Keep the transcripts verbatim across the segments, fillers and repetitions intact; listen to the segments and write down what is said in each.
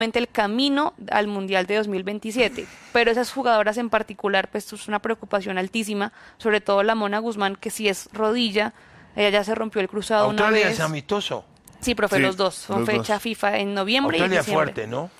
el camino al Mundial de dos mil veintisiete, pero esas jugadoras en particular, pues es una preocupación altísima, sobre todo la Mona Guzmán, que si es rodilla, ella ya se rompió el cruzado una ¿Australia vez. es amistoso? Sí, profe, Sí, los dos, son los fecha dos. FIFA en noviembre y Australia diciembre. fuerte, ¿no?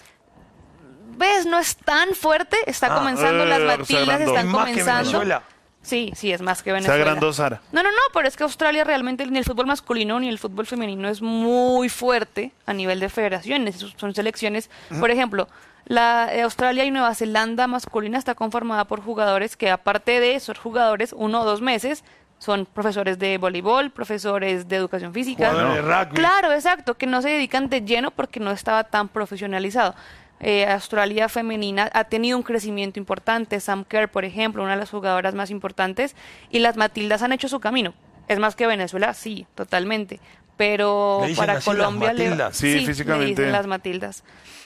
¿Ves? No es tan fuerte, está Ah, comenzando, las eh, Matildas se agrandó. están ¿Es más que comenzando. Venezuela? Sí, sí, es más que Se Venezuela. agrandó Sara. No, no, no, pero es que Australia realmente ni el fútbol masculino ni el fútbol femenino es muy fuerte a nivel de federaciones, son selecciones. Por ejemplo, la eh, Australia y Nueva Zelanda masculina está conformada por jugadores que aparte de esos jugadores, uno o dos meses, son profesores de voleibol, profesores de educación física. Jugadores de rugby. Claro, exacto, que no se dedican de lleno porque no estaba tan profesionalizado. Eh, Australia femenina ha tenido un crecimiento importante, Sam Kerr, por ejemplo, una de las jugadoras más importantes, y las Matildas han hecho su camino. Es más que Venezuela, sí, totalmente, pero ¿Le dicen para así las Colombia le- Matildas? Sí, le físicamente. dicen las Matildas.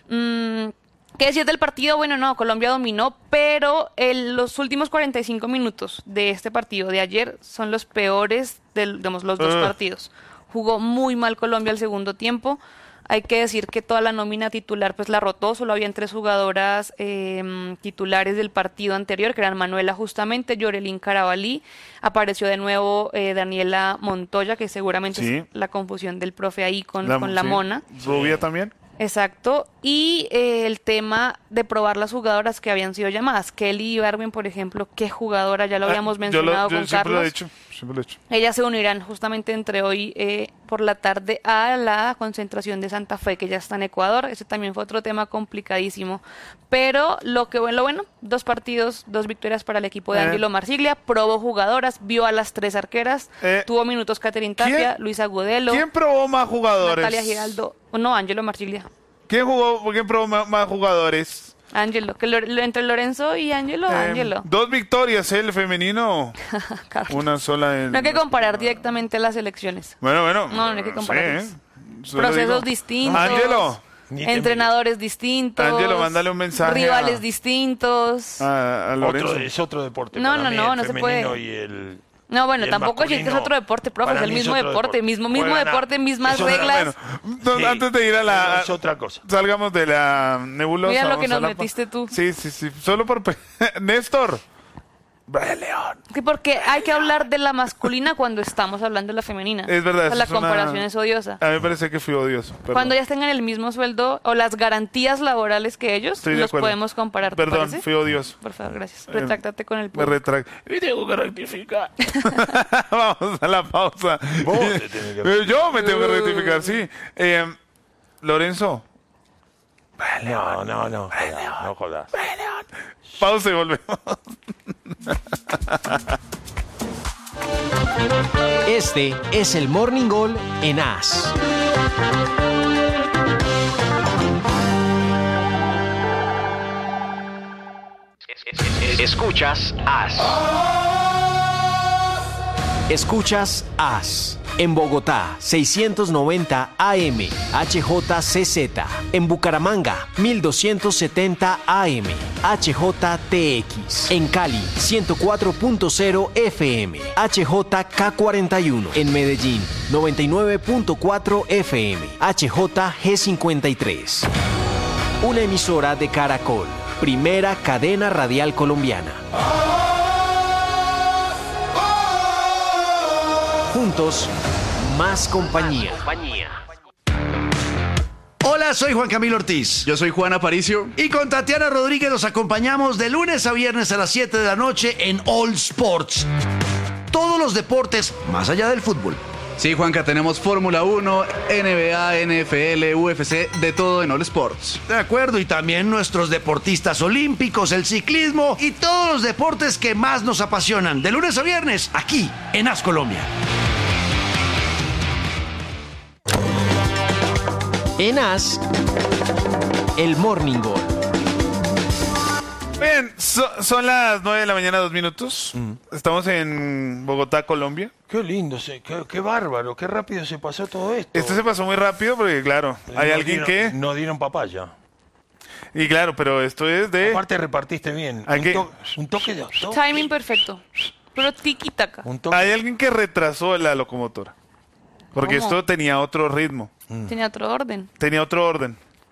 Mm, ¿Qué decir del partido? Bueno, no, Colombia dominó, pero el- los últimos cuarenta y cinco minutos de este partido de ayer son los peores de digamos, los dos Ugh. partidos. Jugó muy mal Colombia al segundo tiempo. Hay que decir que toda la nómina titular pues la rotó, solo habían tres jugadoras eh, titulares del partido anterior, que eran Manuela justamente, Yorelín Carabalí, apareció de nuevo eh, Daniela Montoya, que seguramente Sí. es la confusión del profe ahí con la, con la sí. Mona. Rubia también. Exacto, y eh, el tema de probar las jugadoras que habían sido llamadas. Kelly Ibargüen, por ejemplo, qué jugadora, ya lo habíamos Ah, mencionado yo lo, yo con siempre lo he Carlos. hecho, siempre lo he hecho. Ellas se unirán justamente entre hoy eh, por la tarde a la concentración de Santa Fe, que ya está en Ecuador. Ese también fue otro tema complicadísimo. Pero lo que bueno, lo bueno, dos partidos, dos victorias para el equipo de Eh. Angelo Marsiglia. Probó jugadoras, vio a las tres arqueras, Eh. tuvo minutos Catherine Tapia, ¿Quién? Luisa Agudelo, ¿Quién probó más jugadores? Natalia Giraldo. Oh, no, Angelo Marsiglia. ¿Quién jugó? ¿Quién probó más, más jugadores? Angelo, que lo- lo- entre Lorenzo y Angelo, Eh, Angelo. Dos victorias, ¿eh? El femenino. Carlos. Una sola. En... No hay que comparar directamente las elecciones. Bueno, bueno. No, no hay que comparar. Sí, ¿eh? Solo Procesos digo. distintos. Ángelo. Ni te Entrenadores distintos. Ángelo, mándale un mensaje Rivales a- distintos. A, a Lorenzo. Otro, es otro deporte. No, para no, mí, no, el no se femenino puede. y el, No, bueno, y el tampoco es que es masculino, otro deporte, profe, es para el mí mismo otro deporte, mismo mismo Juegan a- deporte, mismas es otra- reglas. Bueno, no, Sí, antes de ir a la... es otra cosa. Salgamos de la nebulosa. Mira lo vamos que nos a la- metiste tú. Sí, sí, sí. Solo por... pe- Néstor. Brian León. Sí, porque hay que hablar de la masculina cuando estamos hablando de la femenina. Es verdad. O sea, eso la es una- comparación es odiosa. A mí me parece que fui odioso. perdón. Cuando ellas tengan el mismo sueldo o las garantías laborales que ellos, Estoy de los acuerdo. podemos comparar. ¿te Perdón, parece? fui odioso. Por favor, gracias. Eh, Retráctate con el Me público. retracto. Y tengo que rectificar. Vamos a la pausa. Vos te tenés que- Eh, Yo me tengo que rectificar, sí. Eh, Lorenzo. No, no, no. jodas, No jodas. Pausa y volvemos. Este es el Morning Goal en A S. Escuchas A S. Escuchas A S. En Bogotá, seiscientos noventa A M, H J C Z. En Bucaramanga, mil doscientos setenta A M, H J T X. En Cali, ciento cuatro punto cero F M, H J K cuarenta y uno. En Medellín, noventa y nueve punto cuatro F M, H J G cincuenta y tres. Una emisora de Caracol, primera cadena radial colombiana. Juntos, más compañía. Hola, soy Juan Camilo Ortiz. Yo soy Juan Aparicio. Y con Tatiana Rodríguez nos acompañamos de lunes a viernes a las siete de la noche en All Sports. Todos los deportes más allá del fútbol. Sí, Juanca, tenemos Fórmula uno, N B A, N F L, U F C, de todo en All Sports. De acuerdo, y también nuestros deportistas olímpicos, el ciclismo y todos los deportes que más nos apasionan. De lunes a viernes, aquí en A S Colombia. En A S, el Morning Goal. Bien, so- son las nueve de la mañana, dos minutos. Estamos en Bogotá, Colombia. Qué lindo, se- qué, qué bárbaro, qué rápido se pasó todo esto. Esto se pasó muy rápido porque, claro, hay No alguien dieron- que... No dieron papaya. Y claro, pero esto es de... Aparte repartiste bien. Hay Un, que- to- un toque de... to- Timing perfecto. Pero tiki-taka. un toque- Hay alguien que retrasó la locomotora. Porque ¿Cómo? esto tenía otro ritmo, Tenía otro orden. tenía otro orden.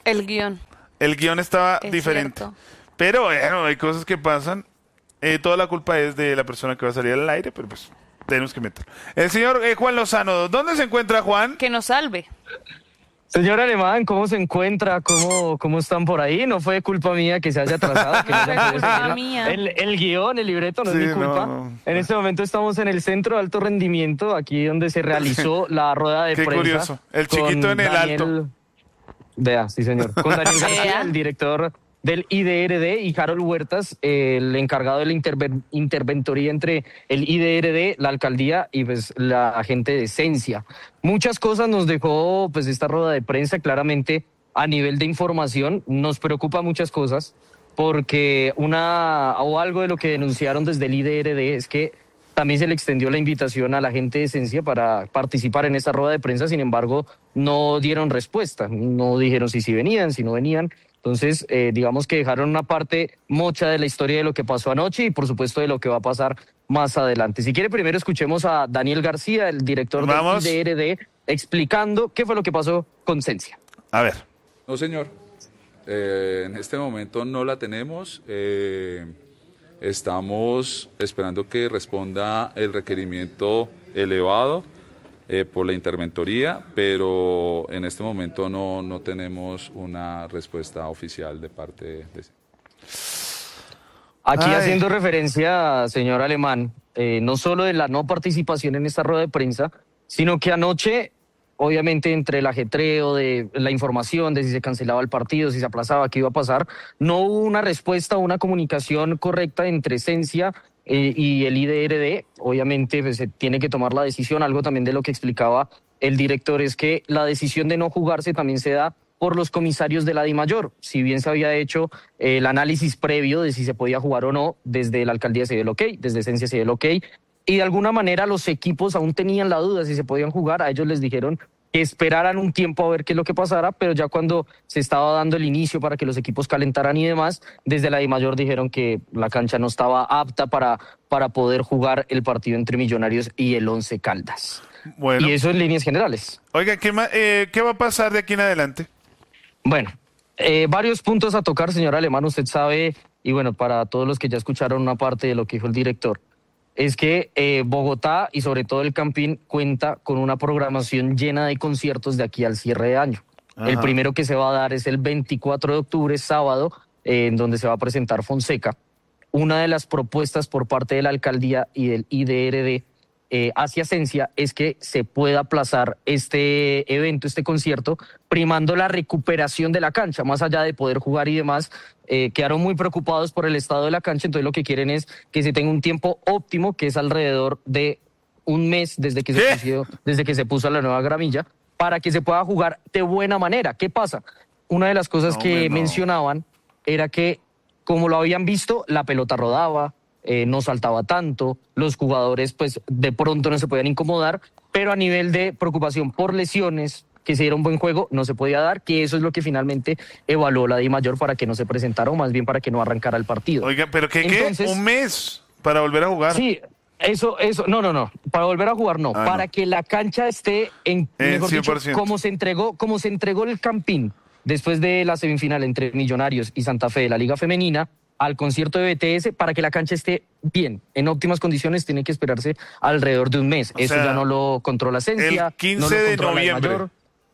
El guión. El guión estaba Es diferente. cierto. Pero bueno, hay cosas que pasan. Eh, toda la culpa es de la persona que va a salir al aire, pero pues tenemos que meterlo. El señor eh, Juan Lozano, ¿dónde se encuentra Juan? Que nos salve. Señor Alemán, ¿cómo se encuentra? ¿Cómo, cómo están por ahí? No fue culpa mía que se haya atrasado, que no haya podido Culpa seguir mía. el, el guión, el libreto, no Sí, es mi culpa. no, no. En este momento estamos en el Centro de Alto Rendimiento, aquí donde se realizó la rueda de Qué prensa. curioso. El chiquito con en el Daniel- alto. Vea, sí señor. Con Daniel García, Vea. el director del I D R D, y Harold Huertas, el encargado de la interven- interventoría entre el I D R D, la alcaldía y pues la gente de Esencia. Muchas cosas nos dejó pues esta rueda de prensa, claramente a nivel de información nos preocupa muchas cosas, porque una o algo de lo que denunciaron desde el I D R D es que también se le extendió la invitación a la gente de Esencia para participar en esta rueda de prensa, sin embargo, no dieron respuesta, no dijeron si sí venían, si no venían. Entonces, eh, digamos que dejaron una parte mocha de la historia de lo que pasó anoche y, por supuesto, de lo que va a pasar más adelante. Si quiere, primero escuchemos a Daniel García, el director Vamos. del I D R D, explicando qué fue lo que pasó con Esencia. A ver. No, señor. Eh, en este momento no la tenemos. Eh, estamos esperando que responda el requerimiento elevado eh, por la interventoría, pero en este momento no, no tenemos una respuesta oficial de parte de... Aquí Ay. haciendo referencia, señor Alemán, eh, no solo de la no participación en esta rueda de prensa, sino que anoche, obviamente entre el ajetreo de la información de si se cancelaba el partido, si se aplazaba, qué iba a pasar, no hubo una respuesta, una comunicación correcta entre Esencia eh, y el I D R D. Obviamente pues, se tiene que tomar la decisión. Algo también de lo que explicaba el director es que la decisión de no jugarse también se da por los comisarios de la DIMAYOR. Si bien se había hecho eh, el análisis previo de si se podía jugar o no, desde la alcaldía se dio el ok, desde Esencia se dio el ok, y de alguna manera los equipos aún tenían la duda si se podían jugar. A ellos les dijeron que esperaran un tiempo a ver qué es lo que pasara, pero ya cuando se estaba dando el inicio para que los equipos calentaran y demás, desde la DIMAYOR dijeron que la cancha no estaba apta para, para poder jugar el partido entre Millonarios y el Once Caldas. Bueno. Y eso en líneas generales. Oiga, ¿qué, ma- eh, ¿qué va a pasar de aquí en adelante? Bueno, eh, varios puntos a tocar, señor Alemán. Usted sabe, y bueno, para todos los que ya escucharon una parte de lo que dijo el director, es que eh, Bogotá y sobre todo el Campín cuenta con una programación llena de conciertos de aquí al cierre de año. Ajá. El primero que se va a dar es el veinticuatro de octubre, sábado, eh, en donde se va a presentar Fonseca. Una de las propuestas por parte de la alcaldía y del I D R D eh, hacia Esencia es que se pueda aplazar este evento, este concierto, primando la recuperación de la cancha, más allá de poder jugar y demás. Eh, quedaron muy preocupados por el estado de la cancha, entonces lo que quieren es que se tenga un tiempo óptimo, que es alrededor de un mes desde que, se ¿Qué? puso, desde que se puso la nueva gramilla, para que se pueda jugar de buena manera. ¿Qué pasa? Una de las cosas No, que hombre, no. mencionaban era que, como lo habían visto, la pelota rodaba, eh, no saltaba tanto, los jugadores pues de pronto no se podían incomodar, pero a nivel de preocupación por lesiones, que se diera un buen juego, no se podía dar, que eso es lo que finalmente evaluó la DIMAYOR para que no se presentara, o más bien para que no arrancara el partido. Oiga, ¿pero qué, qué? Entonces- ¿Un mes para volver a jugar? Sí, eso, eso, no, no, no, para volver a jugar no, Ah, para no. que la cancha esté en, En mejor cien por dicho, ciento. como se entregó, como se entregó el Campín después de la semifinal entre Millonarios y Santa Fe de la Liga Femenina al concierto de B T S, para que la cancha esté bien, en óptimas condiciones, tiene que esperarse alrededor de un mes. O Eso sea, ya no lo controla Esencia, el quince no lo de controla la noviembre. DIMAYOR.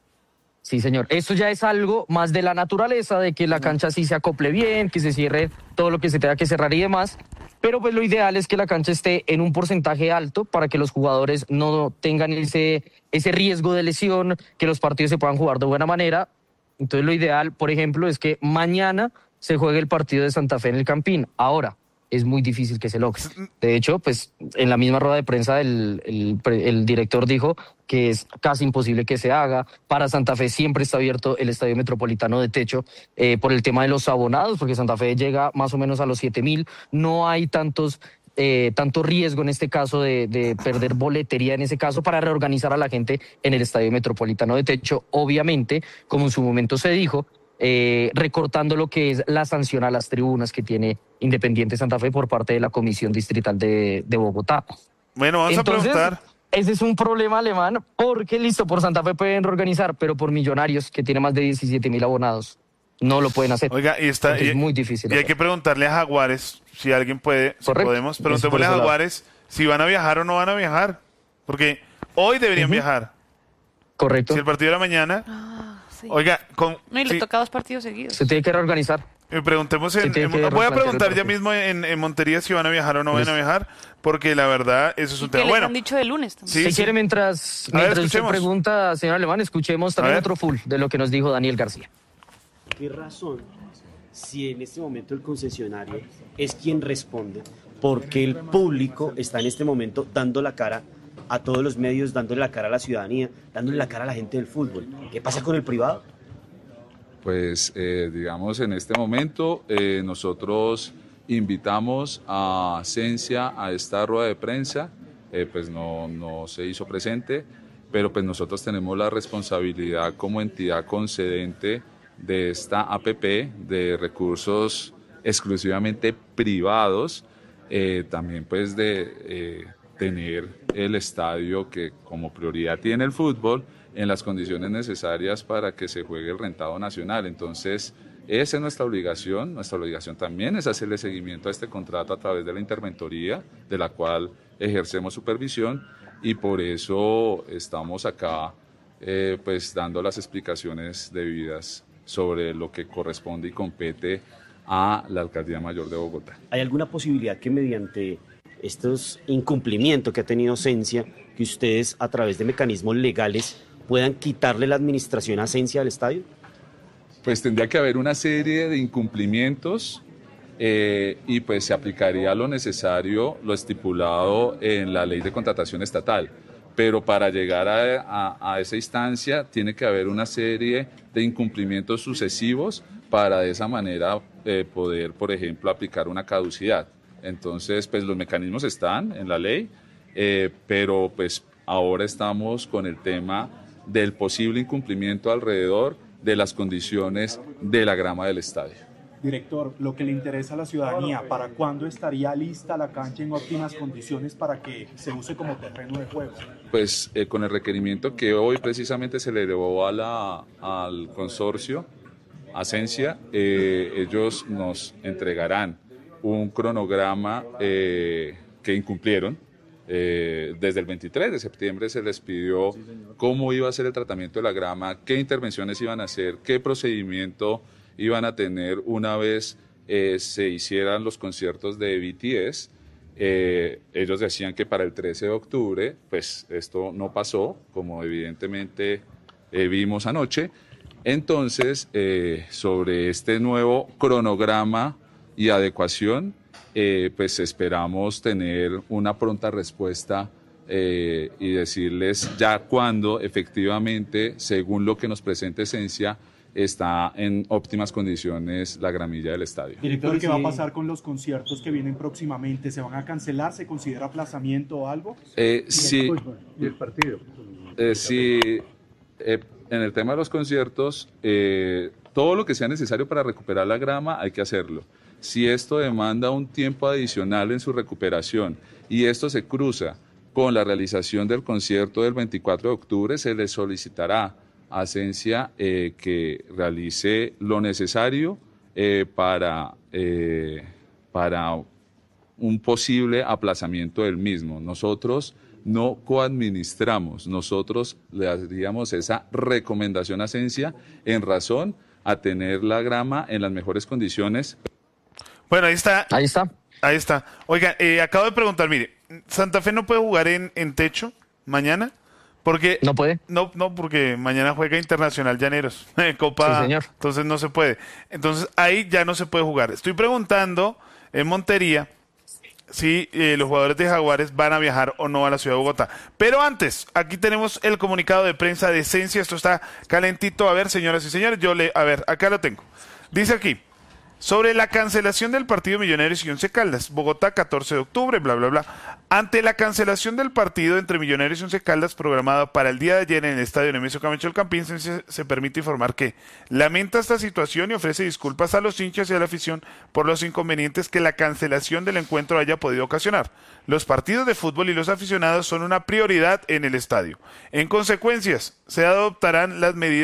Sí, señor. Esto ya es algo más de la naturaleza, de que la cancha sí se acople bien, que se cierre todo lo que se tenga que cerrar y demás. Pero pues lo ideal es que la cancha esté en un porcentaje alto para que los jugadores no tengan ese, ese riesgo de lesión, que los partidos se puedan jugar de buena manera. Entonces lo ideal, por ejemplo, es que mañana se juegue el partido de Santa Fe en el Campín. Ahora, es muy difícil que se logre. De hecho, pues en la misma rueda de prensa el, el, pre- el director dijo que es casi imposible que se haga. Para Santa Fe siempre está abierto el Estadio Metropolitano de techo eh, por el tema de los abonados, porque Santa Fe llega más o menos a los siete mil. No hay tantos... Eh, tanto riesgo en este caso de, de perder boletería en ese caso para reorganizar a la gente en el Estadio Metropolitano de techo, obviamente, como en su momento se dijo, eh, recortando lo que es la sanción a las tribunas que tiene Independiente Santa Fe por parte de la Comisión Distrital de, de Bogotá. Bueno, vamos Entonces, a preguntar. ese es un problema alemán, porque listo, por Santa Fe pueden reorganizar, pero por Millonarios, que tiene más de diecisiete mil abonados, no lo pueden hacer. Oiga, y está Entonces, y, es muy difícil. y hay hacer. que preguntarle a Jaguares, si alguien puede, si Correcto. podemos, Eso preguntémosle por a ese lado. Jaguares si van a viajar o no van a viajar, porque hoy deberían Ujú. viajar. Correcto. Si el partido era mañana, Ah, sí. oiga, con, No, y le sí, toca dos partidos seguidos. Se tiene que reorganizar. eh, preguntemos en, Sí, tiene en- que voy a replantear el preguntar ya partido. mismo en, en Montería si van a viajar o no van a Listo. viajar, porque la verdad eso es ¿Y un qué tema. les Bueno, han dicho de lunes también? sí, si sí. quiere, mientras, A ver, mientras usted escuchemos. pregunta, señor Alemán, escuchemos también ver. otro full de lo que nos dijo Daniel García. ¿Qué razón, si en este momento el concesionario es quien responde, porque el público está en este momento dando la cara a todos los medios, dándole la cara a la ciudadanía, dándole la cara a la gente del fútbol? ¿Qué pasa con el privado? Pues eh, digamos en este momento eh, nosotros invitamos a Cencia a esta rueda de prensa, eh, pues no, no se hizo presente, pero pues nosotros tenemos la responsabilidad como entidad concedente de esta A P P de recursos exclusivamente privados, eh, también pues de eh, tener el estadio que como prioridad tiene el fútbol en las condiciones necesarias para que se juegue el rentado nacional. Entonces, esa es nuestra obligación. Nuestra obligación también es hacerle seguimiento a este contrato a través de la interventoría, de la cual ejercemos supervisión, y por eso estamos acá eh, pues dando las explicaciones debidas sobre lo que corresponde y compete a la Alcaldía Mayor de Bogotá. ¿Hay alguna posibilidad que mediante estos incumplimientos que ha tenido Cencia, que ustedes a través de mecanismos legales puedan quitarle la administración a Cencia del estadio? Pues tendría que haber una serie de incumplimientos eh, y pues se aplicaría lo necesario, lo estipulado en la ley de contratación estatal. Pero para llegar a, a, a esa instancia tiene que haber una serie de incumplimientos sucesivos para de esa manera eh, poder, por ejemplo, aplicar una caducidad. Entonces, pues los mecanismos están en la ley, eh, pero pues ahora estamos con el tema del posible incumplimiento alrededor de las condiciones de la grama del estadio. Director, lo que le interesa a la ciudadanía, ¿para cuándo estaría lista la cancha en óptimas condiciones para que se use como terreno de juego? Pues eh, con el requerimiento que hoy precisamente se le elevó a la, al consorcio, a Cencia, eh, ellos nos entregarán un cronograma eh, que incumplieron. Eh, desde el veintitrés de septiembre se les pidió cómo iba a ser el tratamiento de la grama, qué intervenciones iban a hacer, qué procedimiento iban a tener una vez eh, se hicieran los conciertos de B T S. Eh, ellos decían que para el trece de octubre, pues esto no pasó, como evidentemente eh, vimos anoche. Entonces, eh, sobre este nuevo cronograma y adecuación, eh, pues esperamos tener una pronta respuesta eh, y decirles ya cuándo efectivamente, según lo que nos presente Cencia, está en óptimas condiciones la gramilla del estadio. Director, ¿qué va a pasar con los conciertos que vienen próximamente? ¿Se van a cancelar? ¿Se considera aplazamiento o algo? Eh, sí, ¿Y el partido? eh, sí, eh, en el tema de los conciertos, eh, todo lo que sea necesario para recuperar la grama hay que hacerlo. Si esto demanda un tiempo adicional en su recuperación y esto se cruza con la realización del concierto del veinticuatro de octubre, se le solicitará a Cencia eh, que realice lo necesario eh, para, eh, para un posible aplazamiento del mismo. Nosotros no coadministramos, nosotros le daríamos esa recomendación a Cencia en razón a tener la grama en las mejores condiciones. Bueno, ahí está. Ahí está. Ahí está. Oiga, eh, acabo de preguntar, mire, ¿Santa Fe no puede jugar en, en techo mañana? Porque ¿No puede? No, no, porque mañana juega Internacional Llaneros, Copa, Sí, señor. Entonces no se puede. Entonces ahí ya no se puede jugar. Estoy preguntando en Montería si eh, los jugadores de Jaguares van a viajar o no a la ciudad de Bogotá. Pero antes, aquí tenemos el comunicado de prensa de Cencia. Esto está calentito. A ver, señoras y señores, yo le, a ver, acá lo tengo. Dice aquí: sobre la cancelación del partido Millonarios y Once Caldas, Bogotá, catorce de octubre, bla, bla, bla. Ante la cancelación del partido entre Millonarios y Once Caldas programado para el día de ayer en el estadio Nemesio Camacho del Campín, se, se permite informar que lamenta esta situación y ofrece disculpas a los hinchas y a la afición por los inconvenientes que la cancelación del encuentro haya podido ocasionar. Los partidos de fútbol y los aficionados son una prioridad en el estadio. En consecuencias, se adoptarán las medidas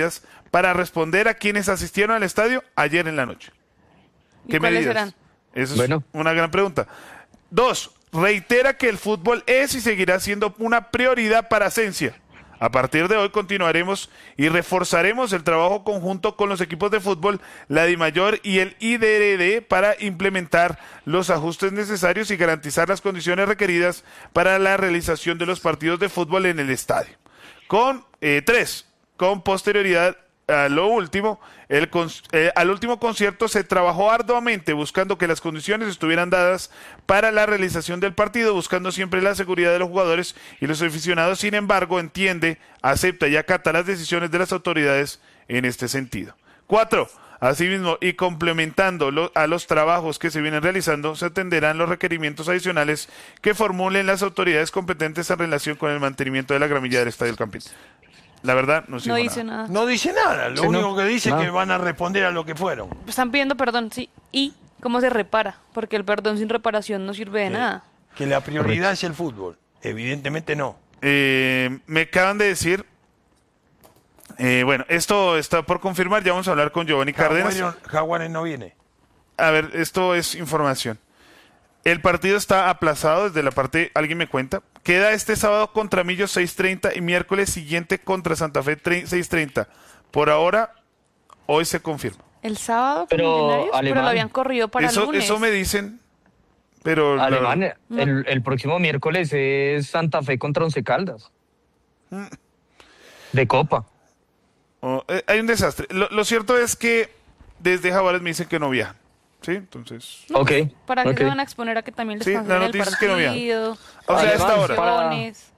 para responder a quienes asistieron al estadio ayer en la noche. ¿Y ¿Qué cuáles medidas? serán? Esa es Bueno. una gran pregunta. Dos, reitera que el fútbol es y seguirá siendo una prioridad para Ascensia. A partir de hoy continuaremos y reforzaremos el trabajo conjunto con los equipos de fútbol, la DIMAYOR y el I D R D para implementar los ajustes necesarios y garantizar las condiciones requeridas para la realización de los partidos de fútbol en el estadio. Con eh, tres, con posterioridad a lo último, el eh, al último concierto se trabajó arduamente buscando que las condiciones estuvieran dadas para la realización del partido, buscando siempre la seguridad de los jugadores y los aficionados. Sin embargo, entiende, acepta y acata las decisiones de las autoridades en este sentido. Cuatro, asimismo, y complementando lo, a los trabajos que se vienen realizando, se atenderán los requerimientos adicionales que formulen las autoridades competentes en relación con el mantenimiento de la gramilla del Estadio El Campín. La verdad, no, No dice nada. No dice nada, lo Sí, único no. que dice es Nada. que van a responder a lo que fueron. Están pidiendo perdón, sí. ¿Y cómo se repara? Porque el perdón sin reparación no sirve de Sí. nada. Que la prioridad es el fútbol. Evidentemente no. Eh, me acaban de decir, eh, bueno, esto está por confirmar, ya vamos a hablar con Giovanni Cárdenas. Jaguares, Jaguares no viene. A ver, esto es información. El partido está aplazado desde la parte, alguien me cuenta, queda este sábado contra Millos seis treinta y miércoles siguiente contra Santa Fe seis treinta. Por ahora, hoy se confirma. El sábado con Pero, Millonarios, pero Alemán, lo habían corrido para Eso, lunes. eso me dicen, pero... la- Alemán, el, el próximo miércoles es Santa Fe contra Once Caldas. De Copa. oh, eh, hay un desastre. Lo, lo cierto es que desde Jaguares me dicen que no viajan. ¿Sí? Entonces... No, pues, Ok, ¿para qué ok. se van a exponer a que también les Sí, cancelen la el noticia es que no viajan. partido? O sea, a esta Además, hora. para- Lesiones.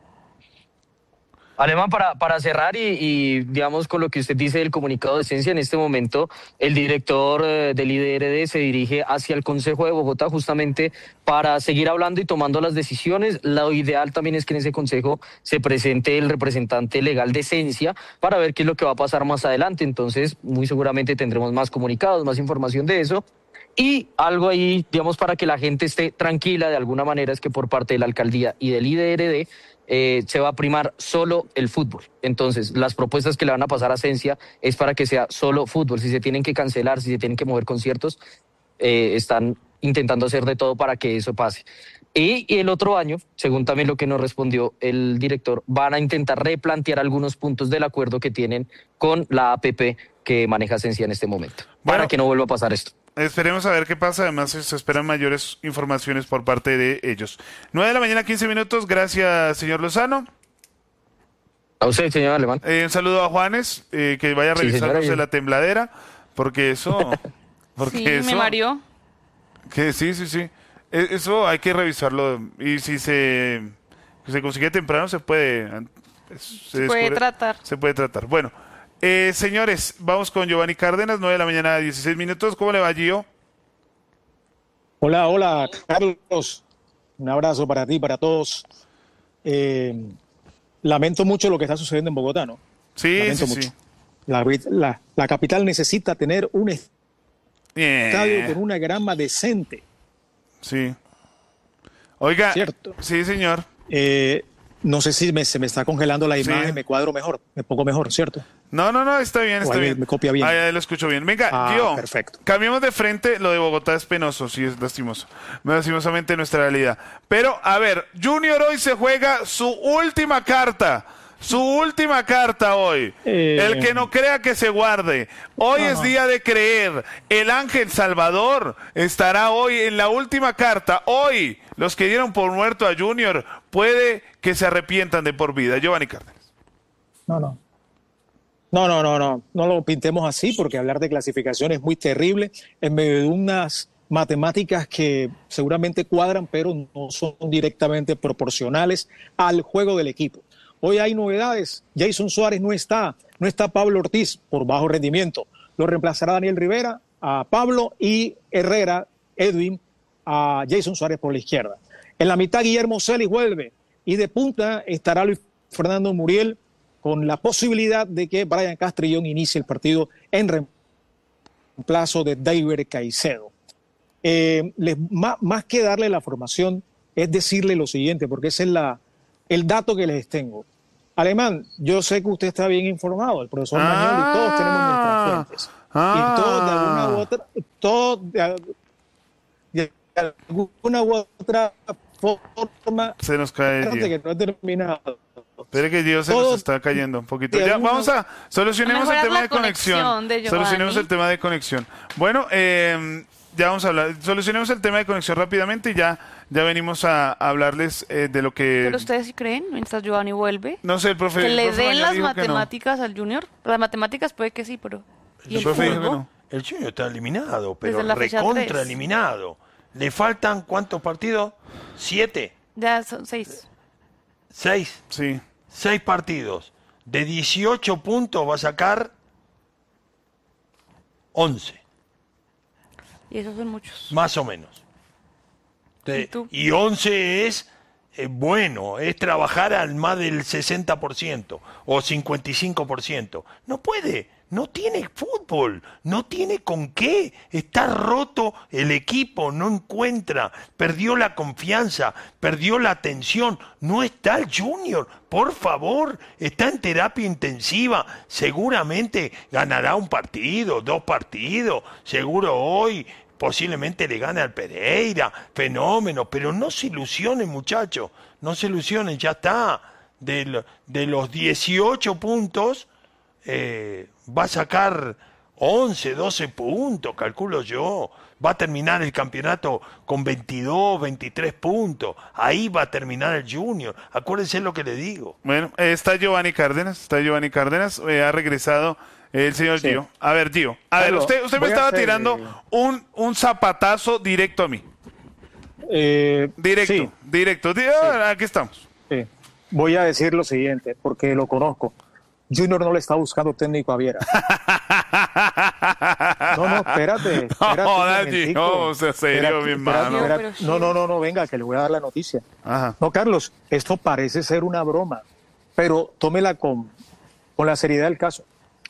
Alemán, para, para cerrar y, y, digamos, con lo que usted dice del comunicado de Esencia, en este momento el director eh, del I D R D se dirige hacia el Consejo de Bogotá justamente para seguir hablando y tomando las decisiones. Lo ideal también es que en ese consejo se presente el representante legal de Esencia para ver qué es lo que va a pasar más adelante. Entonces, muy seguramente tendremos más comunicados, más información de eso. Y algo ahí, digamos, para que la gente esté tranquila de alguna manera, es que por parte de la alcaldía y del I D R D eh, se va a primar solo el fútbol. Entonces, las propuestas que le van a pasar a Esencia es para que sea solo fútbol. Si se tienen que cancelar, si se tienen que mover conciertos, eh, están intentando hacer de todo para que eso pase. Y, y el otro año, según también lo que nos respondió el director, van a intentar replantear algunos puntos del acuerdo que tienen con la A P P que maneja Esencia en este momento, Bueno. para que no vuelva a pasar esto. Esperemos a ver qué pasa. Además, se esperan mayores informaciones por parte de ellos. nueve de la mañana, quince minutos. Gracias, señor Lozano. A usted, señor Alemán. Eh, un saludo a Juanes, eh, que vaya a Sí, revisarnos señora. la tembladera, porque eso... Porque Sí, eso, me mareó. Que sí, sí, sí. E- Eso hay que revisarlo. Y si se, se consigue temprano, se puede... Se, puede descubre- tratar. Se puede tratar. Bueno, eh, señores, vamos con Giovanni Cárdenas, nueve de la mañana, dieciséis minutos. ¿Cómo le va, Gio? Hola, hola, Carlos. Un abrazo para ti, para todos. Eh, lamento mucho lo que está sucediendo en Bogotá, ¿no? Sí, Lamento sí, mucho. sí. La, la- la capital necesita tener un estadio Bien. con una grama decente. Sí. Oiga, Cierto. sí, señor. Eh, no sé si me- se me está congelando la Sí. imagen, me cuadro mejor, me pongo mejor, ¿cierto? No, no, no, está bien, O está ahí bien. me copia bien. Ahí, ahí lo escucho bien. Venga, Ah, Gio, perfecto. cambiemos de frente. Lo de Bogotá es penoso, sí, es lastimoso. Lastimosamente nuestra realidad. Pero, a ver, Junior hoy se juega su última carta. Su última carta hoy. Eh, El que no crea que se guarde. Hoy es Ajá. día de creer. El Ángel Salvador estará hoy en la última carta. Hoy, los que dieron por muerto a Junior, puede que se arrepientan de por vida. Giovanni Cárdenas. No, no. No, no, no, no. No lo pintemos así porque hablar de clasificación es muy terrible en medio de unas matemáticas que seguramente cuadran, pero no son directamente proporcionales al juego del equipo. Hoy hay novedades. Jason Suárez no está. No está Pablo Ortiz por bajo rendimiento. Lo reemplazará Daniel Rivera a Pablo y Herrera, Edwin, a Jason Suárez por la izquierda. En la mitad Guillermo Celis vuelve y de punta estará Luis Fernando Muriel con la posibilidad de que Brian Castrillón inicie el partido en reemplazo de David Caicedo. Eh, les, más, más que darle la formación es decirle lo siguiente, porque ese es la, el dato que les tengo. Alemán, yo sé que usted está bien informado, el profesor Ah. Manuel y todos tenemos nuestras fuentes. Ah. Y todos de alguna u otra, todos de, al- de alguna u otra forma, Se nos cae espérate Gio. que no he terminado. Espere que Gio se Todo- nos está cayendo un poquito. de Ya, alguna- vamos a solucionemos A el mejorar tema la de conexión. conexión de Giovanni. Solucionemos el tema de conexión. Bueno, eh, ya vamos a hablar. Solucionemos el tema de conexión rápidamente y ya, ya venimos a, a hablarles eh, de lo que. Pero ustedes sí creen, mientras Giovanni vuelve, No sé, el profe. que el le profe den Mañana las dijo que no. matemáticas al Junior. Las matemáticas puede que sí, pero... ¿Y El el profe dijo que fútbol? no. El Junior está eliminado, pero Desde la fecha recontra tres. eliminado. ¿Le faltan cuántos partidos? ¿Siete? Ya son seis. ¿Seis? Sí. Seis partidos. De dieciocho puntos va a sacar once, Y esos son muchos. más o menos. De- ¿Y tú? y once es eh, bueno, es trabajar al más del sesenta por ciento o cincuenta y cinco por ciento. No puede, no tiene fútbol, no tiene con qué. Está roto el equipo, no encuentra, perdió la confianza, perdió la atención. No está el Junior, por favor, está en terapia intensiva. Seguramente ganará un partido, dos partidos, seguro hoy. Posiblemente le gane al Pereira, fenómeno, pero no se ilusionen, muchachos, no se ilusionen, ya está. De, lo- de los dieciocho puntos, eh, va a sacar once, doce puntos, calculo yo. Va a terminar el campeonato con veintidós, veintitrés puntos. Ahí va a terminar el Junior. Acuérdense lo que le digo. Bueno, eh, está Giovanni Cárdenas, está Giovanni Cárdenas, eh, ha regresado eh, el señor Sí. Gio. A ver, Gio, a ver, Carlos, usted, usted me voy a estaba hacer, tirando eh, un, un zapatazo directo a mí. Eh, Directo, sí, directo. Di- ah, Aquí estamos. sí. Voy a decir lo siguiente, porque lo conozco. Junior no le está buscando técnico a Viera. No, no, espérate. espérate No, un Daddy, momentico. no, sea serio, Espérate, mi espérate, hermano. espérate. Pero sí. No, no, no, no, venga, que le voy a dar la noticia. Ajá. No, Carlos, esto parece ser una broma, pero tómela con, con la seriedad del caso.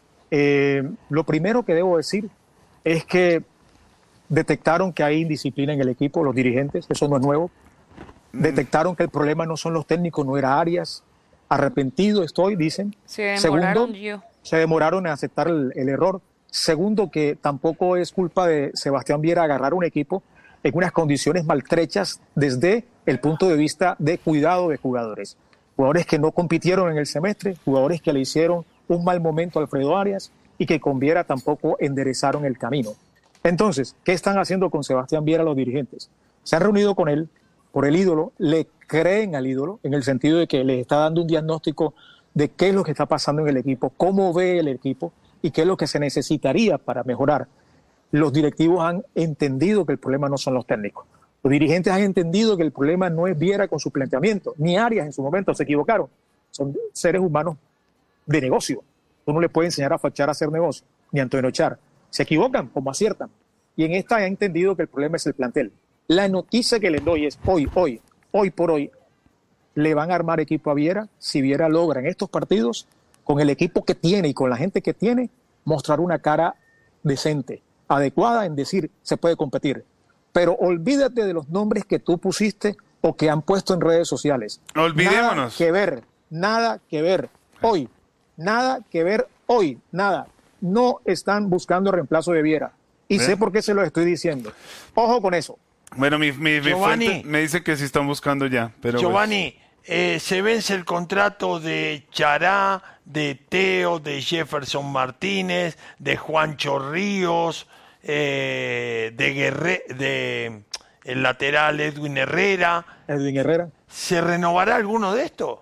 Eh, lo primero que debo decir es que detectaron que hay indisciplina en el equipo, los dirigentes, eso no es nuevo. Detectaron que el problema no son los técnicos, no era Arias. Arrepentido estoy, dicen. Se demoraron, Segundo, Gio. se demoraron en aceptar el, el error. Segundo, que tampoco es culpa de Sebastián Viera agarrar un equipo en unas condiciones maltrechas desde el punto de vista de cuidado de jugadores. Jugadores que no compitieron en el semestre, jugadores que le hicieron un mal momento a Alfredo Arias y que con Viera tampoco enderezaron el camino. Entonces, ¿qué están haciendo con Sebastián Viera los dirigentes? Se han reunido con él por el ídolo, le creen al ídolo en el sentido de que les está dando un diagnóstico de qué es lo que está pasando en el equipo, cómo ve el equipo y qué es lo que se necesitaría para mejorar. Los directivos han entendido que el problema no son los técnicos. Los dirigentes han entendido que el problema no es Viera con su planteamiento, ni Arias en su momento, se equivocaron. Son seres humanos de negocio. Uno le puede enseñar a Fachar a hacer negocio, ni a Antonio Char. Se equivocan como aciertan. Y en esta ha entendido que el problema es el plantel. La noticia que les doy es hoy, hoy, hoy por hoy, le van a armar equipo a Viera si Viera logra en estos partidos, con el equipo que tiene y con la gente que tiene, mostrar una cara decente, adecuada en decir se puede competir. Pero olvídate de los nombres que tú pusiste o que han puesto en redes sociales. Olvidémonos. Nada que ver, nada que ver hoy, nada que ver hoy, nada. No están buscando reemplazo de Viera. Y ¿Ve? sé por qué se lo estoy diciendo. Ojo con eso. Bueno, mi, mi, mi Giovanni. fuente me dice que sí están buscando ya. Pero pues, Giovanni, eh, se vence el contrato de Chará, de Teo, de Jefferson Martínez, de Juancho Ríos, eh, de Guerre de el lateral Edwin Herrera. Edwin Herrera. ¿Se renovará alguno de estos?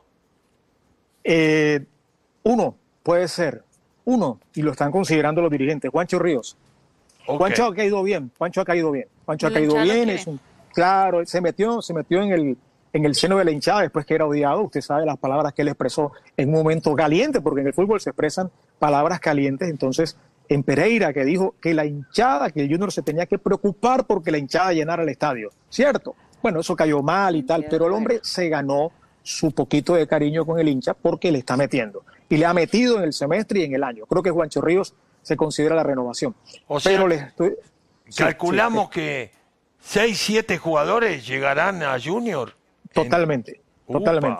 Eh, uno, puede ser. Uno, y lo están considerando los dirigentes. Juancho Ríos. Ok. Juancho ha caído bien. Juancho ha caído bien. Juancho ha La caído hinchada lo bien. quiere. Es un, claro, él se metió, se metió en el, en el seno de la hinchada después que era odiado. Usted sabe las palabras que él expresó en un momento caliente, porque en el fútbol se expresan palabras calientes. Entonces, en Pereira, que dijo que la hinchada, que el Junior se tenía que preocupar porque la hinchada llenara el estadio. ¿Cierto? Bueno, eso cayó mal y tal, pero el hombre se ganó su poquito de cariño con el hincha porque le está metiendo. Y le ha metido en el semestre y en el año. Creo que Juancho Ríos se considera la renovación. O sea, pero les estoy... sí, calculamos sí, que seis, siete jugadores llegarán a Junior. Totalmente, Upa. totalmente.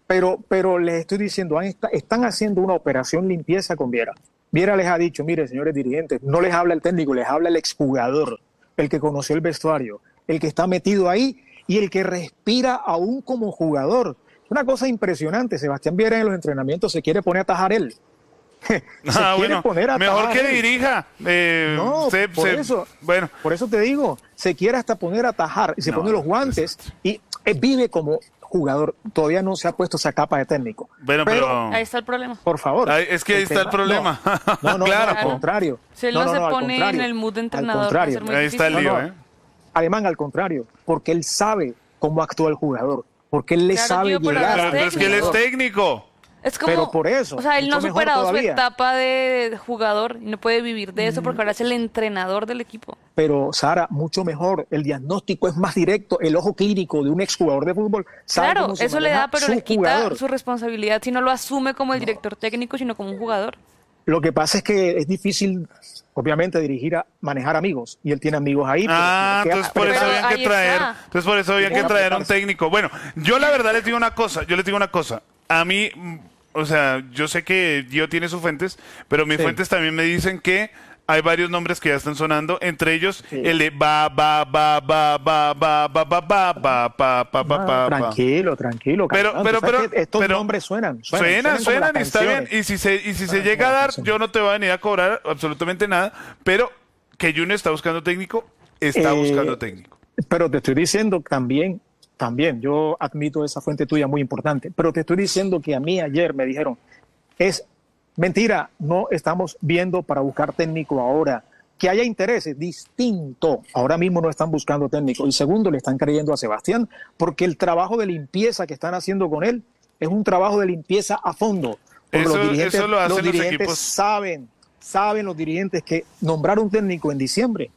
Pero, pero les estoy diciendo, están haciendo una operación limpieza con Viera. Viera les ha dicho, mire, señores dirigentes, no les habla el técnico, les habla el exjugador, el que conoció el vestuario, el que está metido ahí y el que respira aún como jugador. Una cosa impresionante, Sebastián Viera en los entrenamientos se quiere poner a atajar él. Se ah, quiere bueno, poner a mejor que él. dirija. Eh, no, se, por, se, eso, bueno. por eso te digo, se quiere hasta poner a atajar y se No, pone los guantes exacto. y eh, vive como jugador. Todavía no se ha puesto esa capa de técnico. Bueno, pero, pero Ahí está el problema. por favor. Ay, es que ahí el está tema, el problema. No, no, no, claro. no, al contrario. Si él no, no, no, se no, al pone en contrario. el mood de Al entrenador, contrario. va a ser muy Ahí está el difícil. lío, No, no. ¿eh? Alemán, al contrario, porque él sabe cómo actúa el jugador, porque él le Claro, sabe tío, pero llegar. ahora Pero es es que él es jugador. técnico. Es como, Pero por eso, o sea, él no ha mucho mejor superado su todavía. etapa de jugador y no puede vivir de eso porque ahora es el entrenador del equipo. Pero, Sara, mucho mejor. El diagnóstico es más directo. El ojo clínico de un exjugador de fútbol sabe Claro, cómo se eso le maneja da, pero su le quita jugador. su responsabilidad si no lo asume como el director técnico, sino como un jugador. Lo que pasa es que es difícil, obviamente, dirigir a manejar amigos. Y él tiene amigos ahí. Ah, pero entonces por pero- eso Pero habían que ahí traer, está. entonces por eso habían que Bueno, traer a un parce. técnico. Bueno, yo la verdad les digo una cosa, yo les digo una cosa. A mí, mm, o sea, yo sé que Gio tiene sus fuentes, pero mis Sí. fuentes también me dicen que hay varios nombres que ya están sonando, entre ellos Sí. el de ba ba ba ba ba ba ba ba ba ba ba ba ba Ah, ba. tranquilo, tranquilo. Pero- Calmado. pero- Tú sabes pero- que estos pero- nombres suenan. Suenan, Suenan, suenan como suenan las y está bien. canciones. Y si se, y si se Suenan llega a como las dar, canciones. yo no te voy a venir a cobrar absolutamente nada, pero que Junior está buscando técnico, está Eh, buscando técnico. Pero te estoy diciendo también, también, yo admito esa fuente tuya muy importante, pero te estoy diciendo que a mí ayer me dijeron, es mentira, no estamos viendo para buscar técnico ahora. Que haya intereses, distinto. Ahora mismo no están buscando técnico. Y segundo, le están creyendo a Sebastián, porque el trabajo de limpieza que están haciendo con él es un trabajo de limpieza a fondo. Porque Eso- los dirigentes, eso lo hacen los los dirigentes equipos. saben, saben los dirigentes que nombrar un técnico en diciembre,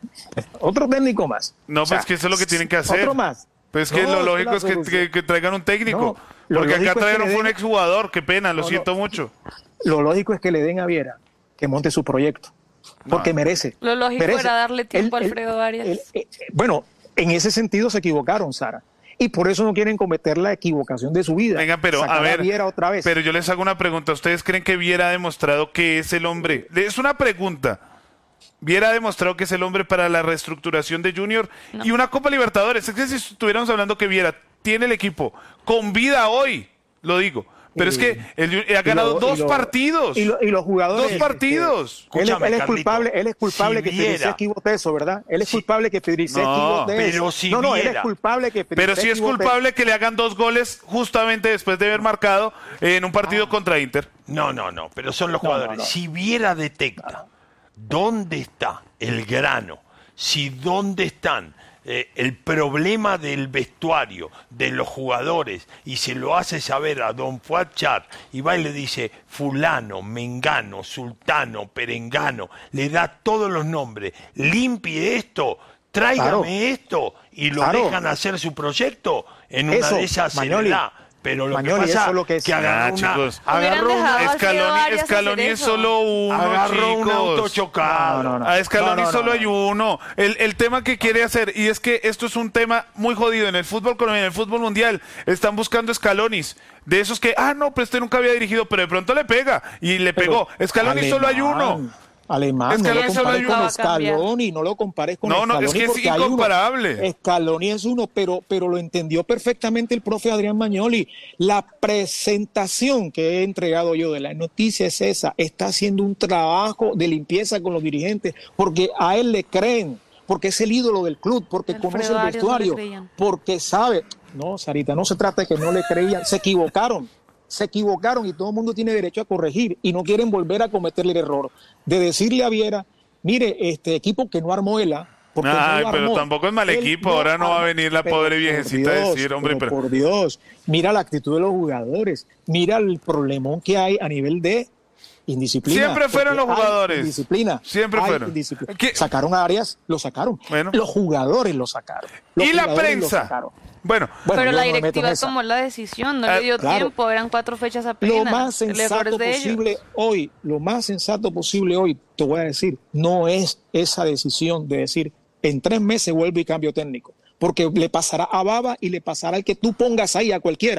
otro técnico más. No, O sea, pues que eso es lo que tienen que hacer. Otro más. Pues que No, lo es lógico la es que, solución. que- que traigan un técnico. No, lo porque acá lógico es que trajeron le fue un den- exjugador, qué pena, lo No, siento no. mucho. Lo lógico es que le den a Viera que monte su proyecto, porque merece. Lo lógico merece. era darle tiempo Él- a él- Alfredo Arias. él- eh, bueno, en ese sentido se equivocaron, Sara. Y por eso no quieren cometer la equivocación de su vida. Venga, pero Sacar a ver, Viera otra vez. pero yo les hago una pregunta. ¿Ustedes creen que Viera ha demostrado que es el hombre? Es una pregunta. Viera ha demostrado que es el hombre para la reestructuración de Junior No. y una Copa Libertadores. Es que si estuviéramos hablando que Viera tiene el equipo con vida hoy, lo digo. Pero es que el Ju- ha Y ganado lo- dos y lo- partidos. Y, lo- y los jugadores. Dos partidos. Él, es- Escúchame, él es Carlito, culpable, él es culpable si que Viera- Federici vote eso, ¿verdad? Él es Si- culpable que Federici No, vote eso. pero si no, no, él Viera- es culpable que Pero Federici sí es vote- culpable que le hagan dos goles justamente después de haber marcado en un partido contra Inter. No, no, no, pero son los No, jugadores. no, no. Si Viera detecta dónde está el grano, si dónde están eh, el problema del vestuario, de los jugadores, y se lo hace saber a don Fuad Char, y va y le dice fulano, mengano, sultano, perengano, le da todos los nombres, limpie esto, tráigame Claro. esto, y lo Claro. dejan hacer su proyecto, en una Eso, de esas se le Magnoli. da. Pero lo Magnoli, que pasa eso es lo que es. que agarró Ah, una, chicos. agarró Hubieran una, dejado a Alfredo Scaloni, Arias Scaloni hacer es eso. solo uno, agarró un chicos. auto chocado. No, no, no. A Scaloni No, no, no, solo no. hay uno. El, el tema que quiere hacer, y es que esto es un tema muy jodido en el fútbol colombiano, en el fútbol mundial, están buscando Scalonis. De esos que, ah, no, pero este nunca había dirigido, pero de pronto le pega. Y le Pero, pegó. Scaloni solo hay uno. Alemán, Alemán, Es que no lo Scaloni solo compares hay con uno. Va a cambiar. Scaloni, no lo compares con No, no, Scaloni es que es porque hay uno. incomparable. Scaloni es uno, pero, pero lo entendió perfectamente el profe Adrián Magnoli. La presentación que he entregado yo de la noticia es esa. Está haciendo un trabajo de limpieza con los dirigentes porque a él le creen, porque es el ídolo del club, porque Alfredo conoce el Arias no le vestuario, creían. porque sabe. No, Sarita, no se trata de que no le creían, se equivocaron. Se equivocaron y todo el mundo tiene derecho a corregir y no quieren volver a cometer el error de decirle a Viera, mire, este equipo que no armó él, ¿ah? porque no Ay, lo pero armó. tampoco es mal Él equipo, ahora no va a venir la pero pobre por viejecita a Dios, decir, hombre, pero pero- por Dios, mira la actitud de los jugadores, mira el problemón que hay a nivel de indisciplina. Siempre fueron porque los hay jugadores. Indisciplina. Siempre hay fueron. indisciplina. ¿Qué? Sacaron a Arias, lo sacaron. Bueno. Los jugadores lo sacaron. Los Y la jugadores lo prensa. sacaron. Bueno, Bueno, Pero yo la no me meto en directiva esa. tomó la decisión, no Ah, le dio claro. tiempo, eran cuatro fechas apenas. Lo más El error es sensato de posible ellos. hoy, lo más sensato posible hoy, te voy a decir, no es esa decisión de decir, en tres meses vuelvo y cambio técnico, porque le pasará a Baba y le pasará al que tú pongas ahí, a cualquiera.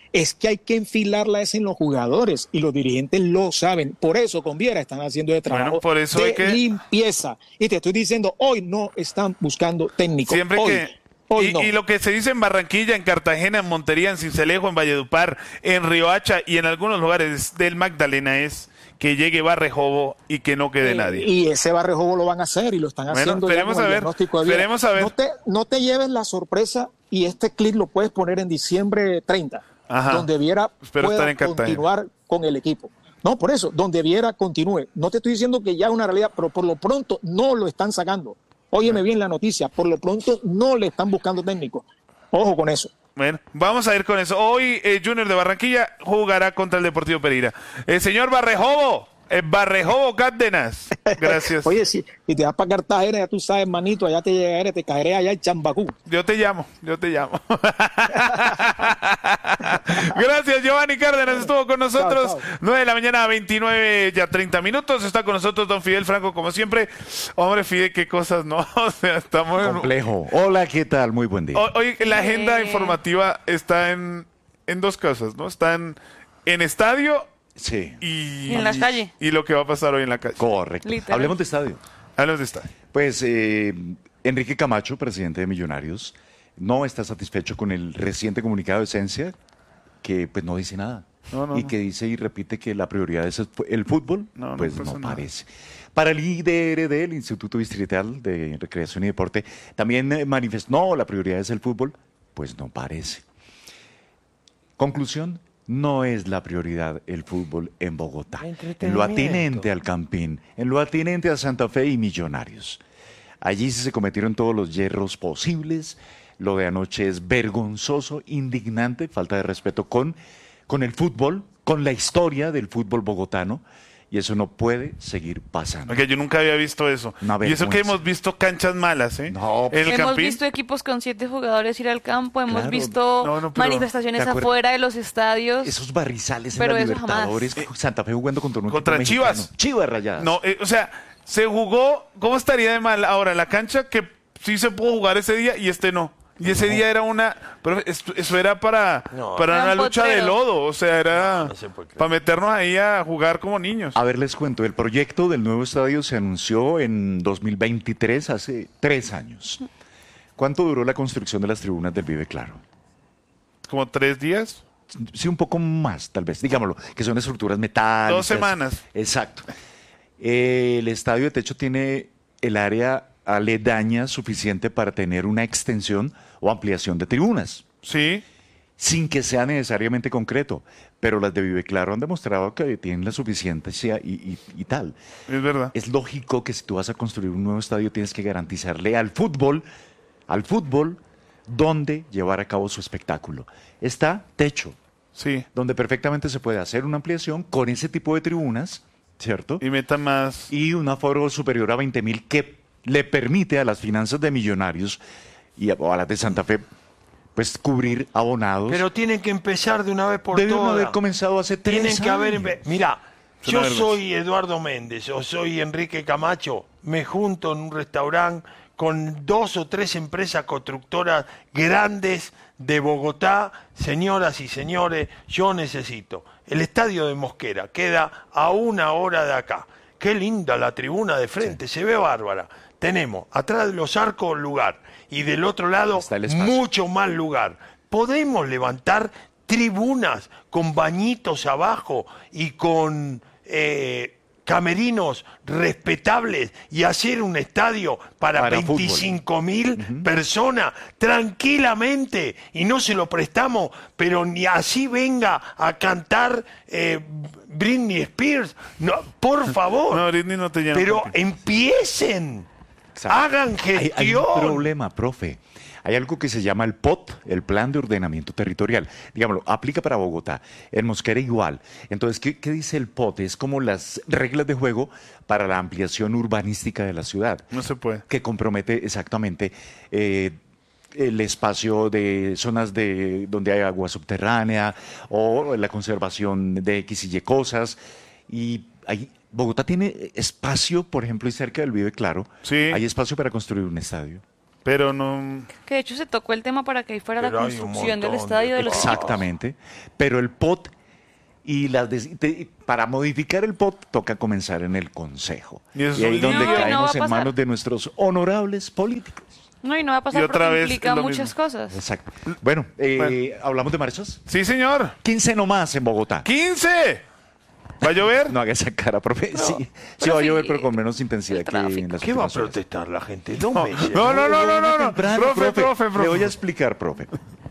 Es que hay que enfilarla es en los jugadores y los dirigentes lo saben. Por eso con Viera están haciendo el trabajo Bueno, por eso de hay que... limpieza. Y te estoy diciendo, hoy no están buscando técnico. Siempre hoy, que... hoy y, no. y lo que se dice en Barranquilla, en Cartagena, en Montería, en Sincelejo, en Valledupar, en Riohacha y en algunos lugares del Magdalena es que llegue Barrejobo y que no quede Eh, nadie. Y ese Barrejobo lo van a hacer y lo están Bueno, haciendo. ya esperemos con el a ver, diagnóstico de Viera. esperemos a ver. No te, no te lleves la sorpresa y este clip lo puedes poner en diciembre treinta, Ajá. donde Viera Espero estar pueda en Cartagena. continuar con el equipo. No, por eso, donde Viera continúe. No te estoy diciendo que ya es una realidad, pero por lo pronto no lo están sacando. Óyeme bien la noticia, por lo pronto no le están buscando técnico. Ojo con eso. Bueno, vamos a ir con eso. Hoy eh, Junior de Barranquilla jugará contra el Deportivo Pereira. El señor Barrejobo, eh, Barrejobo Cárdenas. Gracias. Oye, si, si te vas para Cartagena, ya tú sabes, manito, allá te llegaré, te caeré allá en Chambacú. Yo te llamo, yo te llamo. Gracias, Giovanni Cárdenas estuvo con nosotros. Chao, chao. nueve de la mañana, veintinueve, ya treinta minutos. Está con nosotros don Fidel Franco, como siempre. Hombre, Fidel, qué cosas, ¿no? O sea, estamos en... Complejo. Hola, ¿qué tal? Muy buen día. O- Oye, la agenda Eh. informativa está en, en dos cosas, ¿no? Está en, en estadio Sí, y, Y en la calle. y lo que va a pasar hoy en la calle. correcto. Literal. Hablemos de estadio. Hablemos de estadio. Pues eh, Enrique Camacho, presidente de Millonarios, no está satisfecho con el reciente comunicado de Esencia, que pues no dice nada. No, no, y no. que dice y repite que la prioridad es el fu- el fútbol, No, no pues pasa no nada. parece. Para el I D R D, el Instituto Distrital de Recreación y Deporte, también eh, manifestó, no, la prioridad es el fútbol, pues no parece. Conclusión, no es la prioridad el fútbol en Bogotá, en lo atinente al Campín, en lo atinente a Santa Fe y Millonarios. Allí sí se cometieron todos los hierros posibles. Lo de anoche es vergonzoso, indignante, falta de respeto con, con el fútbol, con la historia del fútbol bogotano. Y eso no puede seguir pasando. Porque yo nunca había visto eso. Una Y eso que vergüenza. hemos visto canchas malas, ¿eh? No, En el Hemos Campín. visto equipos con siete jugadores ir al campo, hemos Claro. visto No, no, pero- manifestaciones ¿te acuerdas? afuera de los estadios. Esos barrizales en Pero la eso jamás. Libertadores, Santa Fe jugando contra un Contra equipo Chivas. mexicano. Chivas Rayadas. No, eh, o sea, se jugó. ¿Cómo estaría de mal ahora la cancha que sí se pudo jugar ese día y este no? Y ese día era una. Pero esto- eso era para, No. para Era una un lucha de potrero. lodo. O sea, era No, no se puede creer. para meternos ahí a jugar como niños. A ver, les cuento, el proyecto del nuevo estadio se anunció en dos mil veintitrés, hace tres años. ¿Cuánto duró la construcción de las tribunas del Vive Claro? Como tres días. Sí, un poco más, tal vez, digámoslo, que son estructuras metálicas. Dos semanas. Exacto. Eh, el estadio de techo tiene el área aledaña suficiente para tener una extensión o ampliación de tribunas, Sí. sin que sea necesariamente concreto. Pero las de Vive Claro han demostrado que tienen la suficiencia y, y- y tal. Es verdad. Es lógico que si tú vas a construir un nuevo estadio tienes que garantizarle al fútbol, al fútbol, dónde llevar a cabo su espectáculo. Está techo, Sí. donde perfectamente se puede hacer una ampliación con ese tipo de tribunas, ¿cierto? Y meta más. Y un aforo superior a veinte mil que le permite a las finanzas de Millonarios y a, o a las de Santa Fe, pues cubrir abonados. Pero tienen que empezar de una vez por Debieron todas. haber comenzado hace tres Tienen que haber... años. empe- Mira, Es yo una vergüenza. soy Eduardo Méndez o soy Enrique Camacho, me junto en un restaurante con dos o tres empresas constructoras grandes de Bogotá. Señoras y señores, yo necesito. El estadio de Mosquera queda a una hora de acá. Qué linda la tribuna de frente, se ve bárbara. Tenemos atrás de los arcos lugar y del otro lado Está el espacio. mucho más lugar. Podemos levantar tribunas con bañitos abajo y con eh, camerinos respetables y hacer un estadio para, Para fútbol. veinticinco mil personas tranquilamente y no se lo prestamos, pero ni así venga a cantar eh, Britney Spears. No, por favor. No, Britney no te llena. Pero Campín. empiecen. Exacto. Hagan Hay, gestión. hay un problema, profe. Hay algo que se llama el P O T, el Plan de Ordenamiento Territorial. Digámoslo, aplica para Bogotá. En Mosquera igual. Entonces, ¿qué, qué dice el P O T? Es como las reglas de juego para la ampliación urbanística de la ciudad. No se puede. Que compromete exactamente eh, el espacio de zonas de donde hay agua subterránea o la conservación de X y Y cosas. Y hay, Bogotá tiene espacio, por ejemplo, y cerca del Vive Claro, Sí. hay espacio para construir un estadio. Pero no... Que de hecho se tocó el tema para que ahí fuera Pero la hay un construcción del montón estadio de de los cosas. equipos. Exactamente. Pero el P O T y las de- te- para modificar el P O T toca comenzar en el Consejo. Y eso Y ahí es donde un lío. No, caemos no va a en pasar. manos de nuestros honorables políticos. No, y no va a pasar Y otra porque vez implica es lo muchas mismo. cosas. Exacto. Bueno, eh, ¿hablamos de marchas? Sí, señor. quince nomás en Bogotá. ¡quince! ¿Va a llover? No haga esa cara, profe. sí, sí pero va a sí, llover, pero con menos intensidad que en las ¿Qué va a últimas horas. protestar la gente? Dos meses. No, no, no, no, no, no. Temprano, Profe, profe, profe. Le voy a explicar, profe.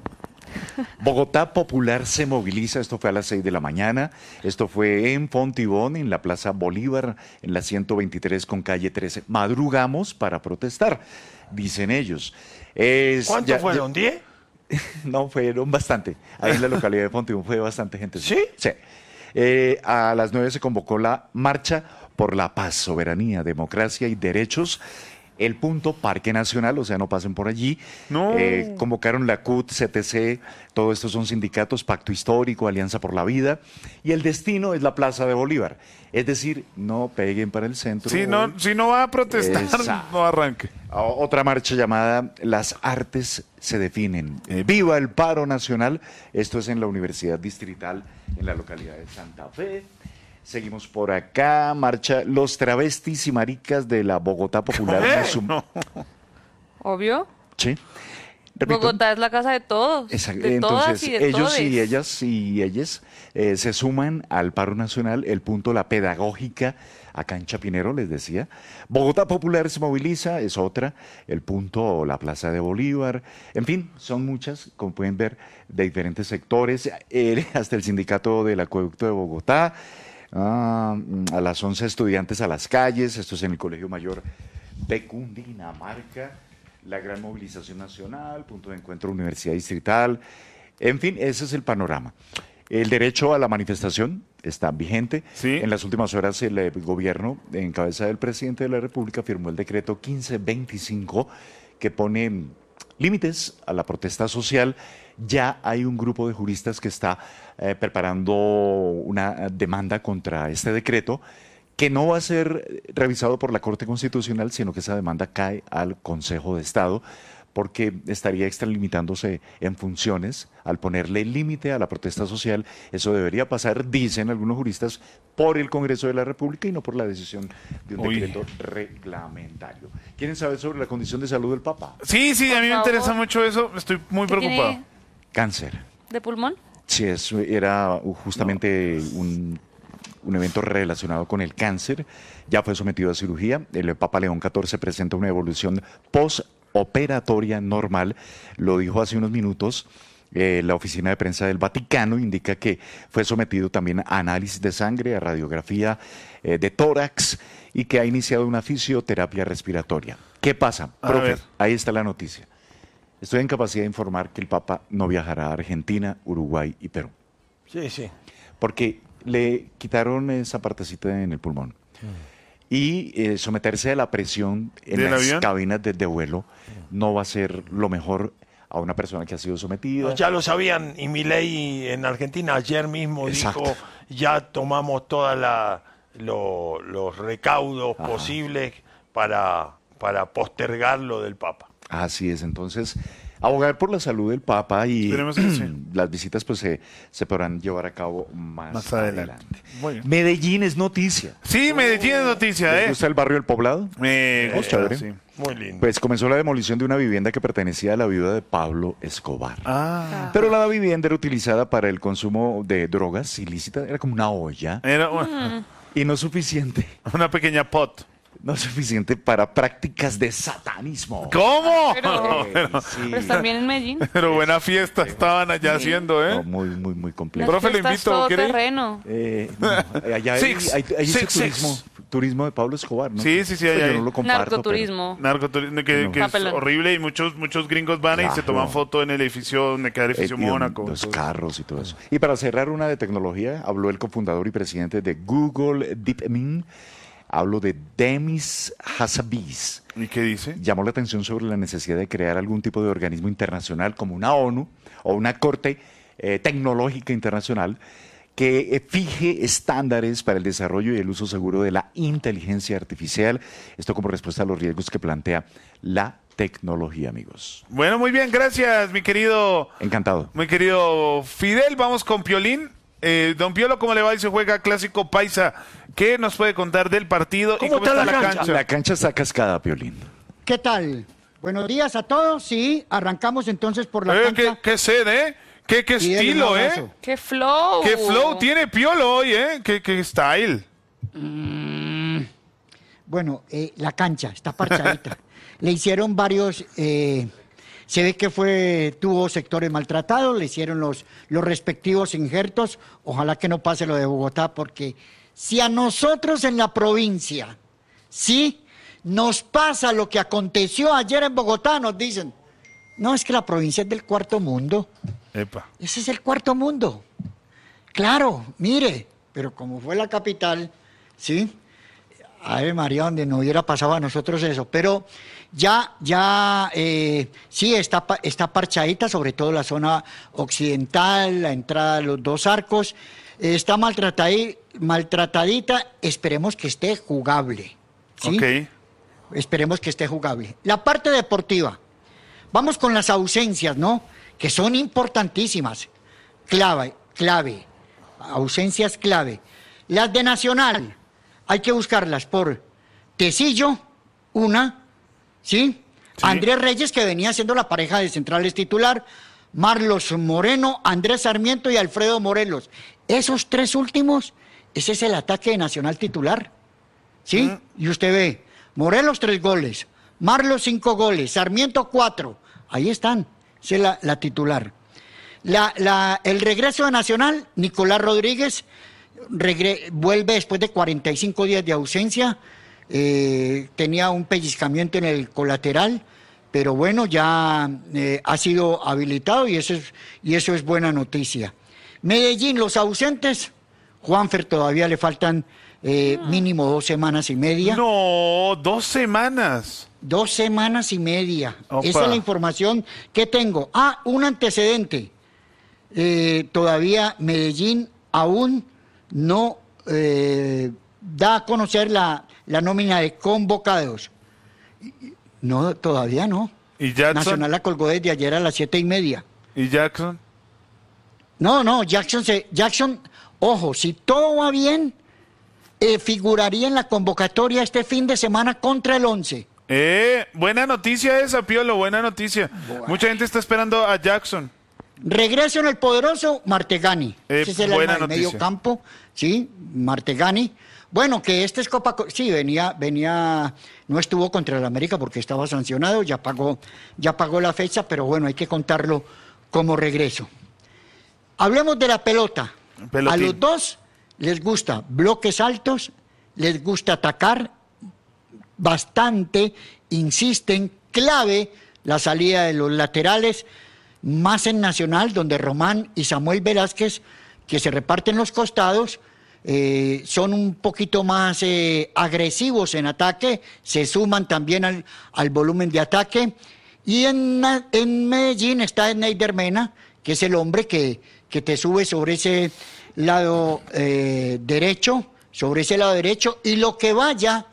Bogotá Popular se moviliza, esto fue a las seis de la mañana, esto fue en Fontibón, en la Plaza Bolívar, en la ciento veintitrés con calle trece. Madrugamos para protestar, dicen ellos. Es- ¿Cuántos ya- fueron? ¿Diez? ya- No, fueron bastante. Ahí en la localidad de Fontibón fue bastante gente. ¿Sí? Sí. Eh, a las nueve se convocó la Marcha por la Paz, Soberanía, Democracia y Derechos. El punto, Parque Nacional, o sea, no pasen por allí. No. Eh, convocaron la C U T, C T C, todo esto son sindicatos, Pacto Histórico, Alianza por la Vida. Y el destino es la Plaza de Bolívar. Es decir, no peguen para el centro. Si no, si no va a protestar, Exacto. no arranque. A- Otra marcha llamada Las Artes se definen. Eh, ¡Viva el paro nacional! Esto es en la Universidad Distrital, en la localidad de Santa Fe. Seguimos por acá, marcha Los Travestis y Maricas de la Bogotá Popular. ¿Eh? Sum- No. Sí. Obvio. Repito. Bogotá es la casa de todos. Exacto. De todas Entonces, y de ellos todes. y ellas y ellas eh, se suman al paro nacional. El punto, la pedagógica, acá en Chapinero, les decía. Bogotá Popular se moviliza, es otra. El punto, la Plaza de Bolívar. En fin, son muchas, como pueden ver, de diferentes sectores. Eh, hasta el sindicato del Acueducto de Bogotá. Ah, a las once estudiantes a las calles. Esto es en el Colegio Mayor de Cundinamarca. La gran movilización nacional, punto de encuentro Universidad Distrital. En fin, ese es el panorama. El derecho a la manifestación está vigente. Sí. En las últimas horas el eh, gobierno, en cabeza del presidente de la República, firmó el decreto quince veinticinco que pone mm, límites a la protesta social. Ya hay un grupo de juristas que está eh, preparando una demanda contra este decreto, que no va a ser revisado por la Corte Constitucional, sino que esa demanda cae al Consejo de Estado, porque estaría extralimitándose en funciones al ponerle límite a la protesta social. Eso debería pasar, dicen algunos juristas, por el Congreso de la República y no por la decisión de un Uy. decreto reglamentario. ¿Quieren saber sobre la condición de salud del Papa? Sí, sí, a mí me Por interesa favor. mucho eso. Estoy muy ¿Qué preocupado. tiene Cáncer. de pulmón? Sí, eso era justamente un, un evento relacionado con el cáncer. Ya fue sometido a cirugía. El Papa León catorce presenta una evolución postoperatoria normal. Lo dijo hace unos minutos. Eh, la oficina de prensa del Vaticano indica que fue sometido también a análisis de sangre, a radiografía eh, de tórax y que ha iniciado una fisioterapia respiratoria. ¿Qué pasa? A Profe, ver. ahí está la noticia. Estoy en capacidad de informar que el Papa no viajará a Argentina, Uruguay y Perú, Sí, sí. porque le quitaron esa partecita en el pulmón. Y eh, someterse a la presión en ¿Del las avión? cabinas de, de vuelo no va a ser lo mejor a una persona que ha sido sometida. No, ya lo sabían, y Milei en Argentina ayer mismo Exacto. dijo, ya tomamos todos lo, los recaudos Ajá. posibles para, para postergar lo del Papa. Así es, entonces, abogar por la salud del Papa y Esperemos que sí. las visitas pues se, se podrán llevar a cabo más, Más adelante. adelante. Muy bien. Medellín es noticia. Sí, Medellín es noticia, ¿Les ¿eh? gusta el barrio del Poblado? Me Oh, gusta, chévere. sí. Muy lindo. Pues comenzó la demolición de una vivienda que pertenecía a la viuda de Pablo Escobar. Ah. Pero la vivienda era utilizada para el consumo de drogas ilícitas, era como una olla, Era una, y no suficiente, una pequeña pot. no suficiente para prácticas de satanismo. ¿Cómo? Pero- Eh, pero, sí. Pero están bien en Medellín. pero buena fiesta estaban allá Sí. haciendo, No, ¿eh? muy, muy, muy Las complejo. Profe, lo fiestas invito, todo ¿quiere ir? terreno. Eh, no, allá hay, Six, hay- hay ese six, turismo, six. turismo de Pablo Escobar, ¿no? Sí, sí, sí, Pues hay yo ahí. no lo comparto, Narcoturismo. Narcoturismo, que, No. que es Papelón. horrible y muchos muchos gringos van y se Claro. toman foto en el edificio donde queda el pero, eh, edificio y Mónaco. los Eso- carros y todo eso. Y para cerrar una de tecnología, habló el cofundador y presidente de Google, DeepMind. Hablo de Demis Hassabis. ¿Y qué dice? Llamó la atención sobre la necesidad de crear algún tipo de organismo internacional como una ONU o una Corte eh, Tecnológica Internacional que eh, fije estándares para el desarrollo y el uso seguro de la inteligencia artificial. Esto como respuesta a los riesgos que plantea la tecnología, amigos. Bueno, muy bien, gracias, mi querido. Encantado. Mi querido Fidel, vamos con Piolín. Eh, don Piolo, ¿cómo le va? Y se juega Clásico Paisa. ¿Qué nos puede contar del partido? ¿Cómo, y cómo está, está, la, la cancha? cancha? La cancha está cascada, Piolín. ¿Qué tal? Buenos días a todos. Sí, arrancamos entonces por la Eh, cancha. qué, qué sed, ¿eh? Qué, qué Y denle un estilo, ¿eh? abrazo. ¡Qué flow! Qué flow tiene Piolo hoy, ¿eh? Qué, qué style. Mm, bueno, eh, la cancha está parchadita. Le hicieron varios... eh, se ve que fue tuvo sectores maltratados, le hicieron los, los respectivos injertos. Ojalá que no pase lo de Bogotá, porque si a nosotros en la provincia, sí, nos pasa lo que aconteció ayer en Bogotá, nos dicen, no, es que la provincia es del cuarto mundo. Epa. Ese es el cuarto mundo. Claro, mire, pero como fue la capital, ¿sí? Ave María, donde no hubiera pasado a nosotros eso. Pero ya, ya, eh, sí, está, pa- está parchadita, sobre todo la zona occidental, la entrada de los dos arcos. Eh, está maltratadi- maltratadita, esperemos que esté jugable. ¿Sí? Ok. Esperemos que esté jugable. La parte deportiva. Vamos con las ausencias, ¿no? Que son importantísimas. Clave, clave. Ausencias clave. Las de Nacional, hay que buscarlas por Tecillo, una, ¿sí? Andrés Reyes, que venía siendo la pareja de centrales titular, Marlos Moreno, Andrés Sarmiento y Alfredo Morelos. Esos tres últimos, ese es el ataque de Nacional titular, ¿sí? Y usted ve, Morelos tres goles, Marlos cinco goles, Sarmiento cuatro, ahí están, esa es la, la titular. La, la, el regreso de Nacional, Nicolás Rodríguez regre, vuelve después de cuarenta y cinco días de ausencia, eh, tenía un pellizcamiento en el colateral, pero bueno, ya eh, ha sido habilitado y eso es, y eso es buena noticia. Medellín, los ausentes, Juanfer todavía le faltan eh, mínimo dos semanas y media. No, dos semanas. Dos semanas y media. Opa. Esa es la información que tengo. Ah, un antecedente. Eh, todavía Medellín aún no eh, da a conocer la, la nómina de convocados. No, todavía no. ¿Y Jackson? Nacional la colgó desde ayer a las siete y media. ¿Y Jackson? No, no, Jackson, se, Jackson, ojo, si todo va bien, eh, figuraría en la convocatoria este fin de semana contra el once. Eh, buena noticia esa, Piolo, buena noticia. Mucha gente está esperando a Jackson. Regreso en el poderoso Martegani. Eh, Ese es el buena alma del noticia. medio campo, sí, Martegani. Bueno, que este es Copa, Co- sí, venía, venía, no estuvo contra el América porque estaba sancionado, ya pagó, ya pagó la fecha, pero bueno, hay que contarlo como regreso. Hablemos de la pelota. Pelotín. A los dos les gusta bloques altos, les gusta atacar bastante, insisten, clave la salida de los laterales, más en Nacional, donde Román y Samuel Velázquez, que se reparten los costados, eh, son un poquito más eh, agresivos en ataque, se suman también al, al volumen de ataque. Y en, Na- en Medellín está Neider Mena, que es el hombre que, que te sube sobre ese lado eh, derecho, sobre ese lado derecho, y lo que vaya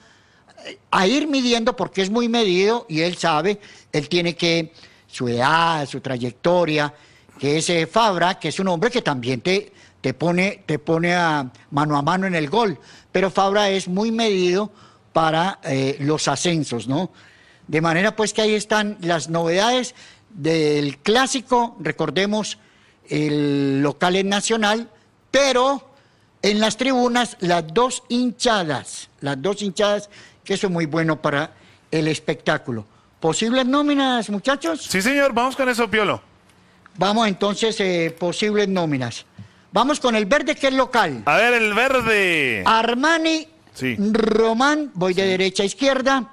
a ir midiendo, porque es muy medido y él sabe, él tiene que, su edad, su trayectoria, que es eh, Fabra, que es un hombre que también te, te pone, te pone a mano a mano en el gol, pero Fabra es muy medido para eh, los ascensos, ¿no? De manera pues que ahí están las novedades del clásico, recordemos, el local es Nacional, pero en las tribunas las dos hinchadas, las dos hinchadas, que eso es muy bueno para el espectáculo. ¿Posibles nóminas, muchachos? Sí, señor, vamos con eso, Piolo. Vamos entonces, eh, posibles nóminas. Vamos con el verde, que es local. A ver, el verde. Armani, Sí. Román, voy de derecha a izquierda,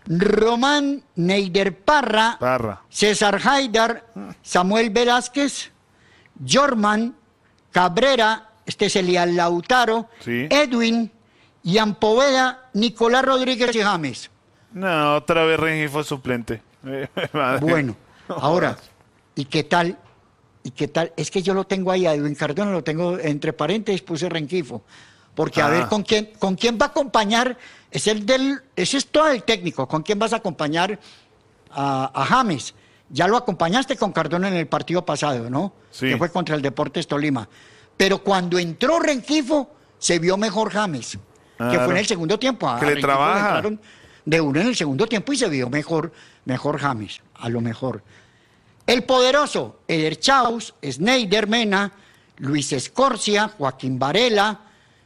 Román, Neider Parra, Parra. César Haidar, Samuel Velázquez, Jorman, Cabrera, este es Elian Lautaro, Sí. Edwin, Ian Poveda, Nicolás Rodríguez y James. No, otra vez Rengifo suplente. Eh, madre. Bueno, ahora, ¿y qué tal? ¿Y qué tal? Es que yo lo tengo ahí, a Edwin Cardona lo tengo entre paréntesis, puse Renquifo. Porque a Ah. ver con quién, con quién va a acompañar, es el del, ese es todo el técnico, con quién vas a acompañar a, a James. Ya lo acompañaste con Cardona en el partido pasado, ¿no? Sí. Que fue contra el Deportes Tolima. Pero cuando entró Rengifo, se vio mejor James, Claro. que fue en el segundo tiempo. A Que le Rengifo trabaja. entraron de uno en el segundo tiempo y se vio mejor, mejor James, a lo mejor. El poderoso, Eder Chaus, Sneider Mena, Luis Escorcia, Joaquín Varela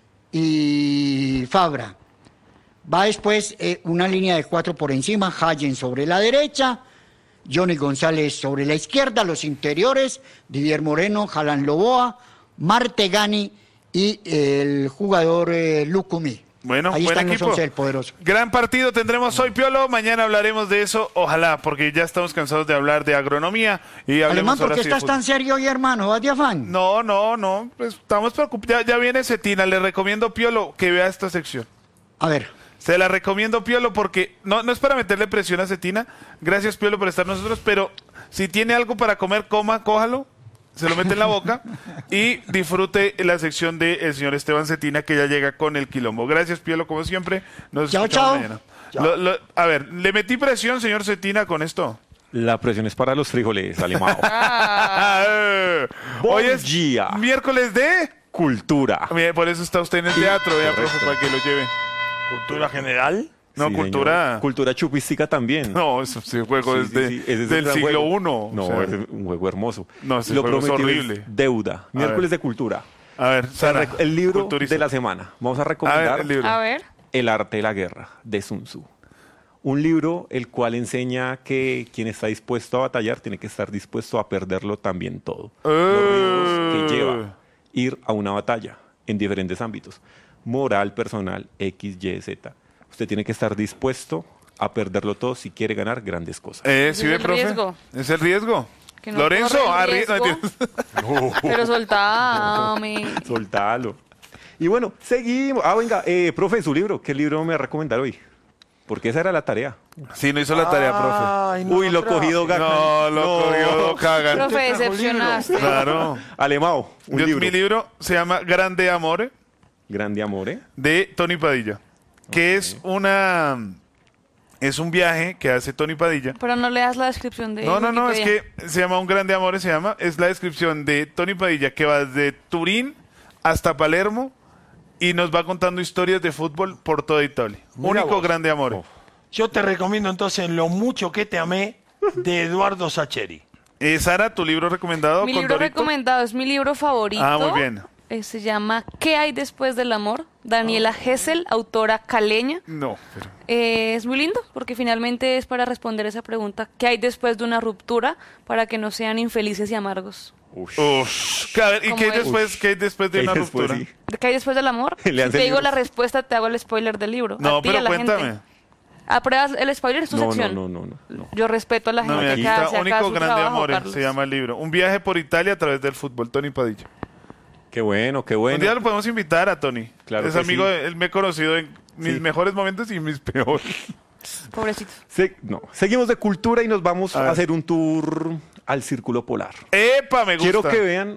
y Fabra. Va después eh, una línea de cuatro por encima, Hayen sobre la derecha, Johnny González sobre la izquierda, los interiores, Didier Moreno, Jalan Loboa, Martegani y el jugador eh, Lucumí. Bueno, ahí buen están los equipo. once del poderoso. Gran partido tendremos hoy, Piolo. Mañana hablaremos de eso, ojalá, porque ya estamos cansados de hablar de agronomía. Y hablemos Alemán, ¿por ahora qué sí de estás fútbol. tan serio hoy, hermano? ¿Vas de afán? No, no, no, pues estamos preocupados. Ya, ya viene Cetina, le recomiendo, Piolo, que vea esta sección. A ver. Se la recomiendo, Piolo, porque no, no es para meterle presión a Cetina. Gracias, Piolo, por estar nosotros, pero si tiene algo para comer, coma, cójalo, se lo mete en la boca y disfrute la sección del señor Esteban Cetina, que ya llega con el quilombo. Gracias, Piolo, como siempre. Nos Chao, escuchamos chao. mañana. Lo- lo- a ver, ¿le metí presión, señor Cetina, con esto? La presión es para los frijoles, Alemão. Hoy es día. miércoles de Cultura. Mire, por eso está usted en el teatro, vea, profe, para que lo lleve. ¿Cultura general? No, Sí, cultura. señor. Cultura chupística también. No, eso sí, juego Sí, sí, desde sí, ese es del un gran siglo juego. uno. No, o sea. es un juego hermoso. No, ese Lo juego es prometido horrible. es deuda. A Miércoles ver. de cultura. A ver, Sara, Se rec- el libro culturiza. de la semana. Vamos a A recomendar ver, el libro. A ver. El arte de la guerra, de Sun Tzu. Un libro el cual enseña que quien está dispuesto a batallar tiene que estar dispuesto a perderlo también todo. Los riesgos que lleva ir a una batalla en diferentes ámbitos. Moral, personal, X, Y, Z. Usted tiene que estar dispuesto a perderlo todo si quiere ganar grandes cosas. Eh, Ese ¿sí es ve, el profe? riesgo. Es el riesgo. Que no Lorenzo, corre el arri- no, riesgo. entiendo. Pero soltame. Soltalo. Y bueno, seguimos. Ah, venga, eh, profe, su libro. ¿Qué libro me va a recomendar hoy? Porque esa era la tarea. Sí, no hizo la tarea, profe. Ay, no Uy, lo traje. cogido Gagan. No, lo cogió Kagan. Profe, trajo decepcionaste. Claro. Alemão, un Yo- libro. Mi libro se llama Grande Amore, Grande Amore. de Tony Padilla, que es una es un viaje que hace Tony Padilla. Pero no leas la descripción de No, no, no, es Wikipedia. que se llama Un Grande Amore, se llama, es la descripción de Tony Padilla que va desde Turín hasta Palermo y nos va contando historias de fútbol por toda Italia. Mira Único vos. Grande Amore. Yo te recomiendo entonces Lo mucho que te amé de Eduardo Sacheri. Eh, Sara, tu libro recomendado Mi con libro Dorito. recomendado es mi libro favorito. Ah, muy bien. Eh, se llama ¿Qué hay después del amor? Daniela Hessel, autora caleña. No, pero Eh, es muy lindo porque finalmente es para responder esa pregunta ¿qué hay después de una ruptura? Para que no sean infelices y amargos. Uf. A ver, ¿y ¿Cómo qué hay es? después, qué hay después de ¿Qué hay una después, ruptura? sí? ¿De ¿Qué hay después del amor? Le Si hacen te digo libros. la respuesta te hago el spoiler del libro. No, a ti y pero a la cuéntame. gente. ¿Apruebas el spoiler? Es tu No, no, sección. no, no, no, no. Yo respeto a la No, gente mira, que aquí hace está acá Único su Grande trabajo, Amore, Carlos. se llama el libro. Un viaje por Italia a través del fútbol, Tony Padilla. Qué bueno, qué Un día bueno. lo podemos invitar a Tony. Claro es que amigo, sí. de- él me ha conocido en mis Sí. mejores momentos y mis peores. Pobrecito. Se- no. Seguimos de cultura y nos vamos A a, ver. hacer un tour al Círculo Polar. ¡Epa! Me gusta. Quiero que vean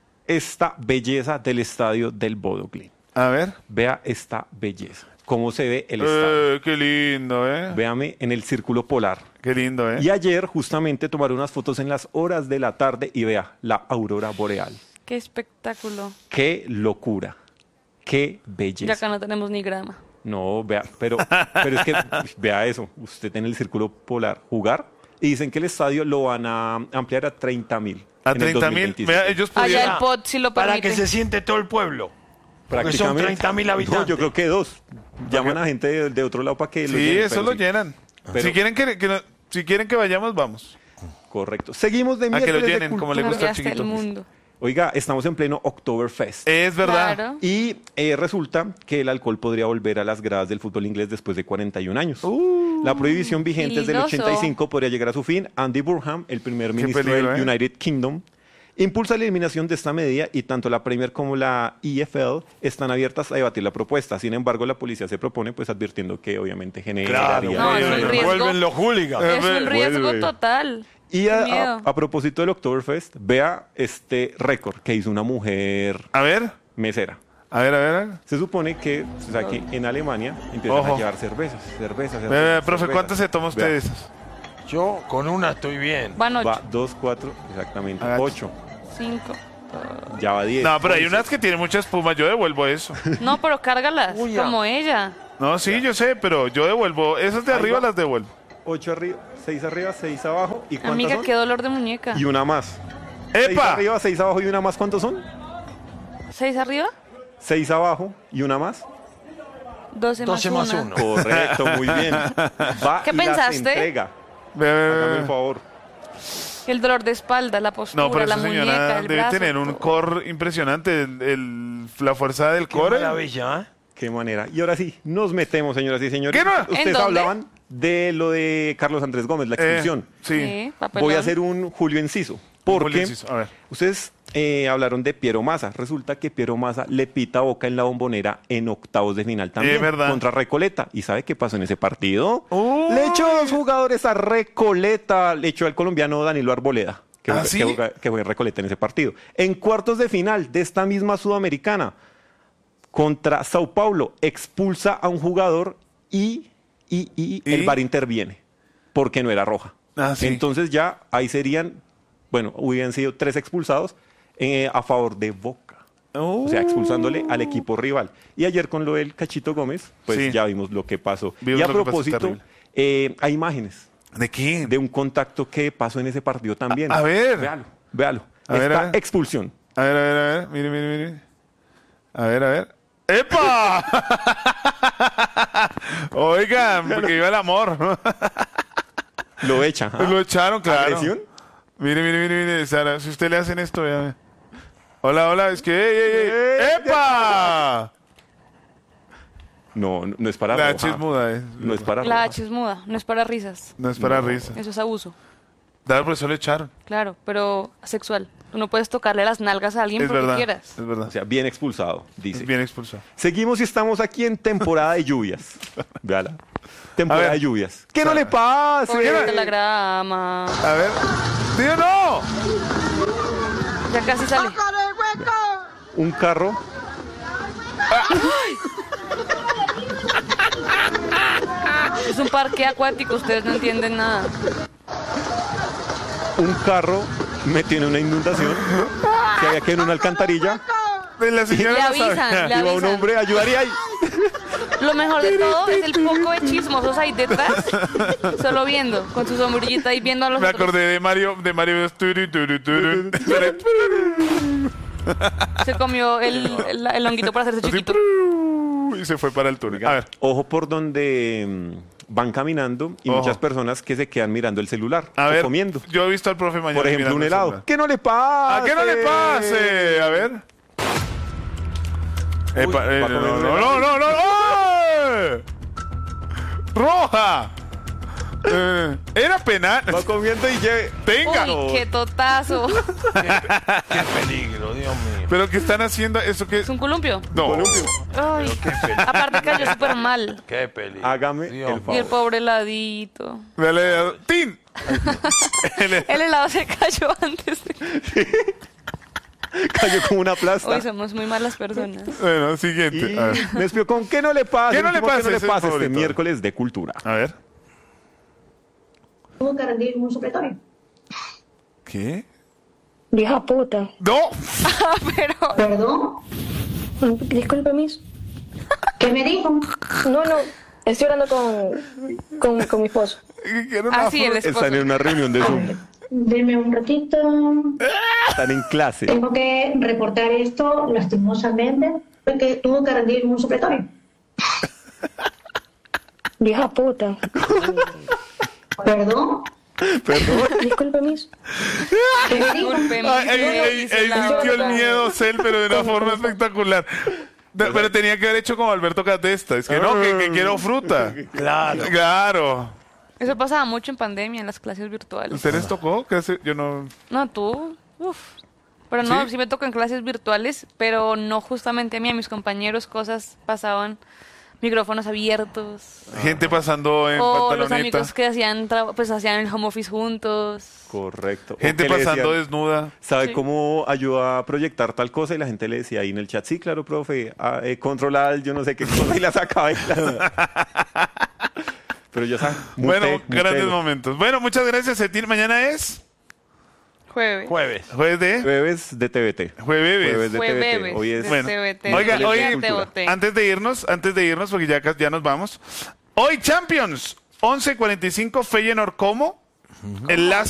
esta belleza del estadio del Bodo Glimt. A ver. Vea esta belleza. Cómo se ve el estadio. Eh, qué lindo, ¿eh? Véame en el Círculo Polar. Qué lindo, ¿eh? Y ayer justamente tomaron unas fotos en las horas de la tarde y vea la aurora boreal. Qué espectáculo. Qué locura. Qué Ya belleza. acá no tenemos ni grama. No, vea, pero, pero es que uy, vea eso. Usted en el Círculo Polar jugar y dicen que el estadio lo van a ampliar a treinta mil. A treinta mil. Vea, ellos Allá pudieran. el pod si lo Para permite. que se siente todo el pueblo. Porque son treinta mil habitantes. No, yo creo que dos. Llaman a gente de, de otro lado para que lo Sí, llenen, eso pero lo sí. llenan. Pero- Si quieren que, que no- si quieren que vayamos, vamos. Correcto. Seguimos de A que lo miércoles de llenen, como le cultura. gusta al Hasta el chiquito. mundo. Oiga, estamos en pleno Oktoberfest. Es verdad. Claro. Y eh, resulta que el alcohol podría volver a las gradas del fútbol inglés después de cuarenta y un años. Uh. La prohibición vigente desde el peligroso. ochenta y cinco podría llegar a su fin. Andy Burnham, el primer ministro peligro, del ¿eh? United Kingdom, impulsa la eliminación de esta medida y tanto la Premier como la E F L están abiertas a debatir la propuesta. Sin embargo, la policía se propone, pues advirtiendo que obviamente generaría... Claro, No, es un riesgo. vuelven los hooligans. Es un riesgo vuelve. total. Y Qué a, miedo. a- a propósito del Oktoberfest, vea este récord que hizo una mujer A ver, mesera. a ver, a ver. a ver. Se supone que, o sea, que en Alemania empiezan Ojo. a llevar cervezas, cervezas, cervezas. Ve, ve, profe, cervezas. ¿cuántas se toma usted Vea. de esas? Yo con una estoy bien. Van ocho. Va dos, cuatro, exactamente. Agacho. ocho. Cinco. Ya va diez. No, pero hay once. unas que tienen mucha espuma. Yo devuelvo eso. No, pero cárgalas, Uy, ya. como ella. No, sí, yo sé, pero yo devuelvo. Esas de Ahí arriba va. las devuelvo. ocho arriba, seis arriba, seis abajo. ¿Y cuántas Amiga, son? qué dolor de muñeca. Y una más. seis ¡Epa! arriba, seis abajo y una más. ¿Cuántos son? ¿Seis arriba? seis abajo y una más. Doce, doce más, más una. uno. Correcto, muy bien. Va ¿Qué y las pensaste? entrega. Ve, ve, ve, Hágame ve. el favor. El dolor de espalda, la postura, No, pero la esa muñeca, señora el debe brazo. tener un todo. core impresionante. El, el- la fuerza del Qué core. maravilla, ¿eh? Qué manera. Y ahora sí, nos metemos, señoras y señores. ¿Qué no? Ustedes ¿En dónde? hablaban de lo de Carlos Andrés Gómez, la Eh, expulsión. sí. Sí, papelón. Voy a hacer un Julio Enciso. Porque Julio Enciso, a ver. ustedes eh, hablaron de Piero Massa. Resulta que Piero Massa le pita a Boca en la Bombonera en octavos de final también. Es verdad. Contra Recoleta. ¿Y sabe qué pasó en ese partido? Uy. Le echó dos jugadores a Recoleta. Le echó al colombiano Danilo Arboleda. Que, ¿Ah, juega- sí? que, juega- que juega en Recoleta en ese partido. En cuartos de final de esta misma Sudamericana, contra Sao Paulo, expulsa a un jugador y, y, y, ¿Y? el V A R interviene. Porque no era roja. Ah, sí. Entonces ya ahí serían, bueno, hubieran sido tres expulsados eh, a favor de Boca. O sea, expulsándole al equipo rival. Y ayer con lo del Cachito Gómez, pues Sí. ya vimos lo que pasó. Vimos y a lo que pasó, propósito, terrible. eh, hay imágenes ¿De quién? de un contacto que pasó en ese partido también. A- a ver. Véalo, véalo. A ver, Esta a ver. expulsión. A ver, a ver, a ver. Mire, mire, mire. A ver, a ver. ¡Epa! Oigan, porque iba el amor. Lo echa. ¿ah? Lo echaron, claro. ¿Agresión? Mire, mire, mire, mire, Sara, si usted le hacen esto, véame. Hola, hola, es que... ¡Ey, ey, ey! ¡Epa! No, no, no es para La roja. H es muda, eh. No es para La roja. H es muda, no es para risas. No es para risa. Eso es abuso. Claro, por eso lo echaron. Claro, pero sexual. Tú no puedes tocarle las nalgas a alguien Es porque verdad, quieras. es verdad. O sea, bien expulsado, dice. Bien expulsado. Seguimos y estamos aquí en temporada de lluvias. Véala. Temporada A ver. de lluvias. ¿Qué no le pasa? Pobrecita la grama. A ver. ¡Tío, no! Ya casi sale. Un carro. Es un parque acuático, ustedes no entienden nada. Un carro metió en una inundación. Que había que en una alcantarilla. La señora Le no avisan, sabe. le Iba un avisan. hombre a ayudar y ahí. Lo mejor de todo es el poco de chismosos ahí detrás, solo viendo, con su sombrillita y viendo a los Me otros. acordé de Mario, de Mario. Turu, turu, turu. Se comió el, el, el honguito para hacerse chiquito. Y se fue para el túnel. A ver. Ojo por donde mm, van caminando y Ojo. muchas personas que se quedan mirando el celular. A o ver. comiendo. Yo he visto al profe mañana. Por ejemplo, mirando un el helado. celular. ¿Qué no le pasa? ¿A qué no le pase? A ver. Epa, eh, va a no, comer un no, no, helado. no, no, ¡ay! ¡Roja! Eh, era penal. Va comiendo y lleve. Tenga. Uy, qué totazo. Qué peligro, Dios mío. Pero ¿qué están haciendo? ¿Eso qué? ¿Es un columpio? No. Ay, aparte cayó súper mal. Qué peligro. Hágame Dios el mío. Y el favor. pobre heladito. Dale, ¡tin! El- El helado se cayó antes de... Cayó como una plasta. Hoy somos muy malas personas. Bueno, siguiente. Y A ver. me despido con ¿qué no le pasa? ¿Qué no le Último, pasa? ¿Qué no le Ese es el pasa este favorito. miércoles de cultura? A ver. Tuvo que rendir un supletorio. ¿Qué? Vieja puta. ¡No! Pero... ¿Perdón? Disculpe, miss. ¿Qué me dijo? No, no. Estoy hablando con, con, con mi esposo. Ah, sí, el esposo. Están en una reunión de Zoom. Deme un ratito. Están en clase. Tengo que reportar esto lastimosamente. Porque tuvo que rendir un supletorio. Vieja puta. ¿Perdón? Perdón. Disculpe, miss. ¿Qué me dijo? Disculpe, Ay, ay, miss, ay, dice ay, la sintió el otra. miedo, Cel, pero de una forma espectacular. De- Pero tenía que haber hecho como Alberto Catesta. Es que no, que, que quiero fruta. Claro. Claro. Eso pasaba mucho en pandemia, en las clases virtuales. ¿Usted les tocó? ¿Qué hace? Yo no... No, tú, uf. Pero no, ¿Sí? sí me tocó en clases virtuales, pero no justamente a mí, a mis compañeros, cosas pasaban, micrófonos abiertos, Gente pasando en o los pantaloneta. amigos que hacían, tra- pues hacían el home office juntos. Correcto. O Gente que le pasando decían, desnuda. ¿sabe Sí. cómo ayuda a proyectar tal cosa? Y la gente le decía ahí en el chat, sí, claro, profe, ah, eh, controlar yo no sé qué cosa y la sacaba. Y la- Pero ya saben. Bueno, muté, grandes muté. momentos. Bueno, muchas gracias, Cetín. Mañana es Jueves. Jueves. jueves de Jueves de T V T. jueves. Jueves de Jueves T V T. Hoy es Bueno, T V T. oiga, Día hoy, de T V T. antes de irnos, antes de irnos, porque ya, ca- ya nos vamos. Hoy Champions, once cuarenta y cinco, Feyenoord como, el Lazio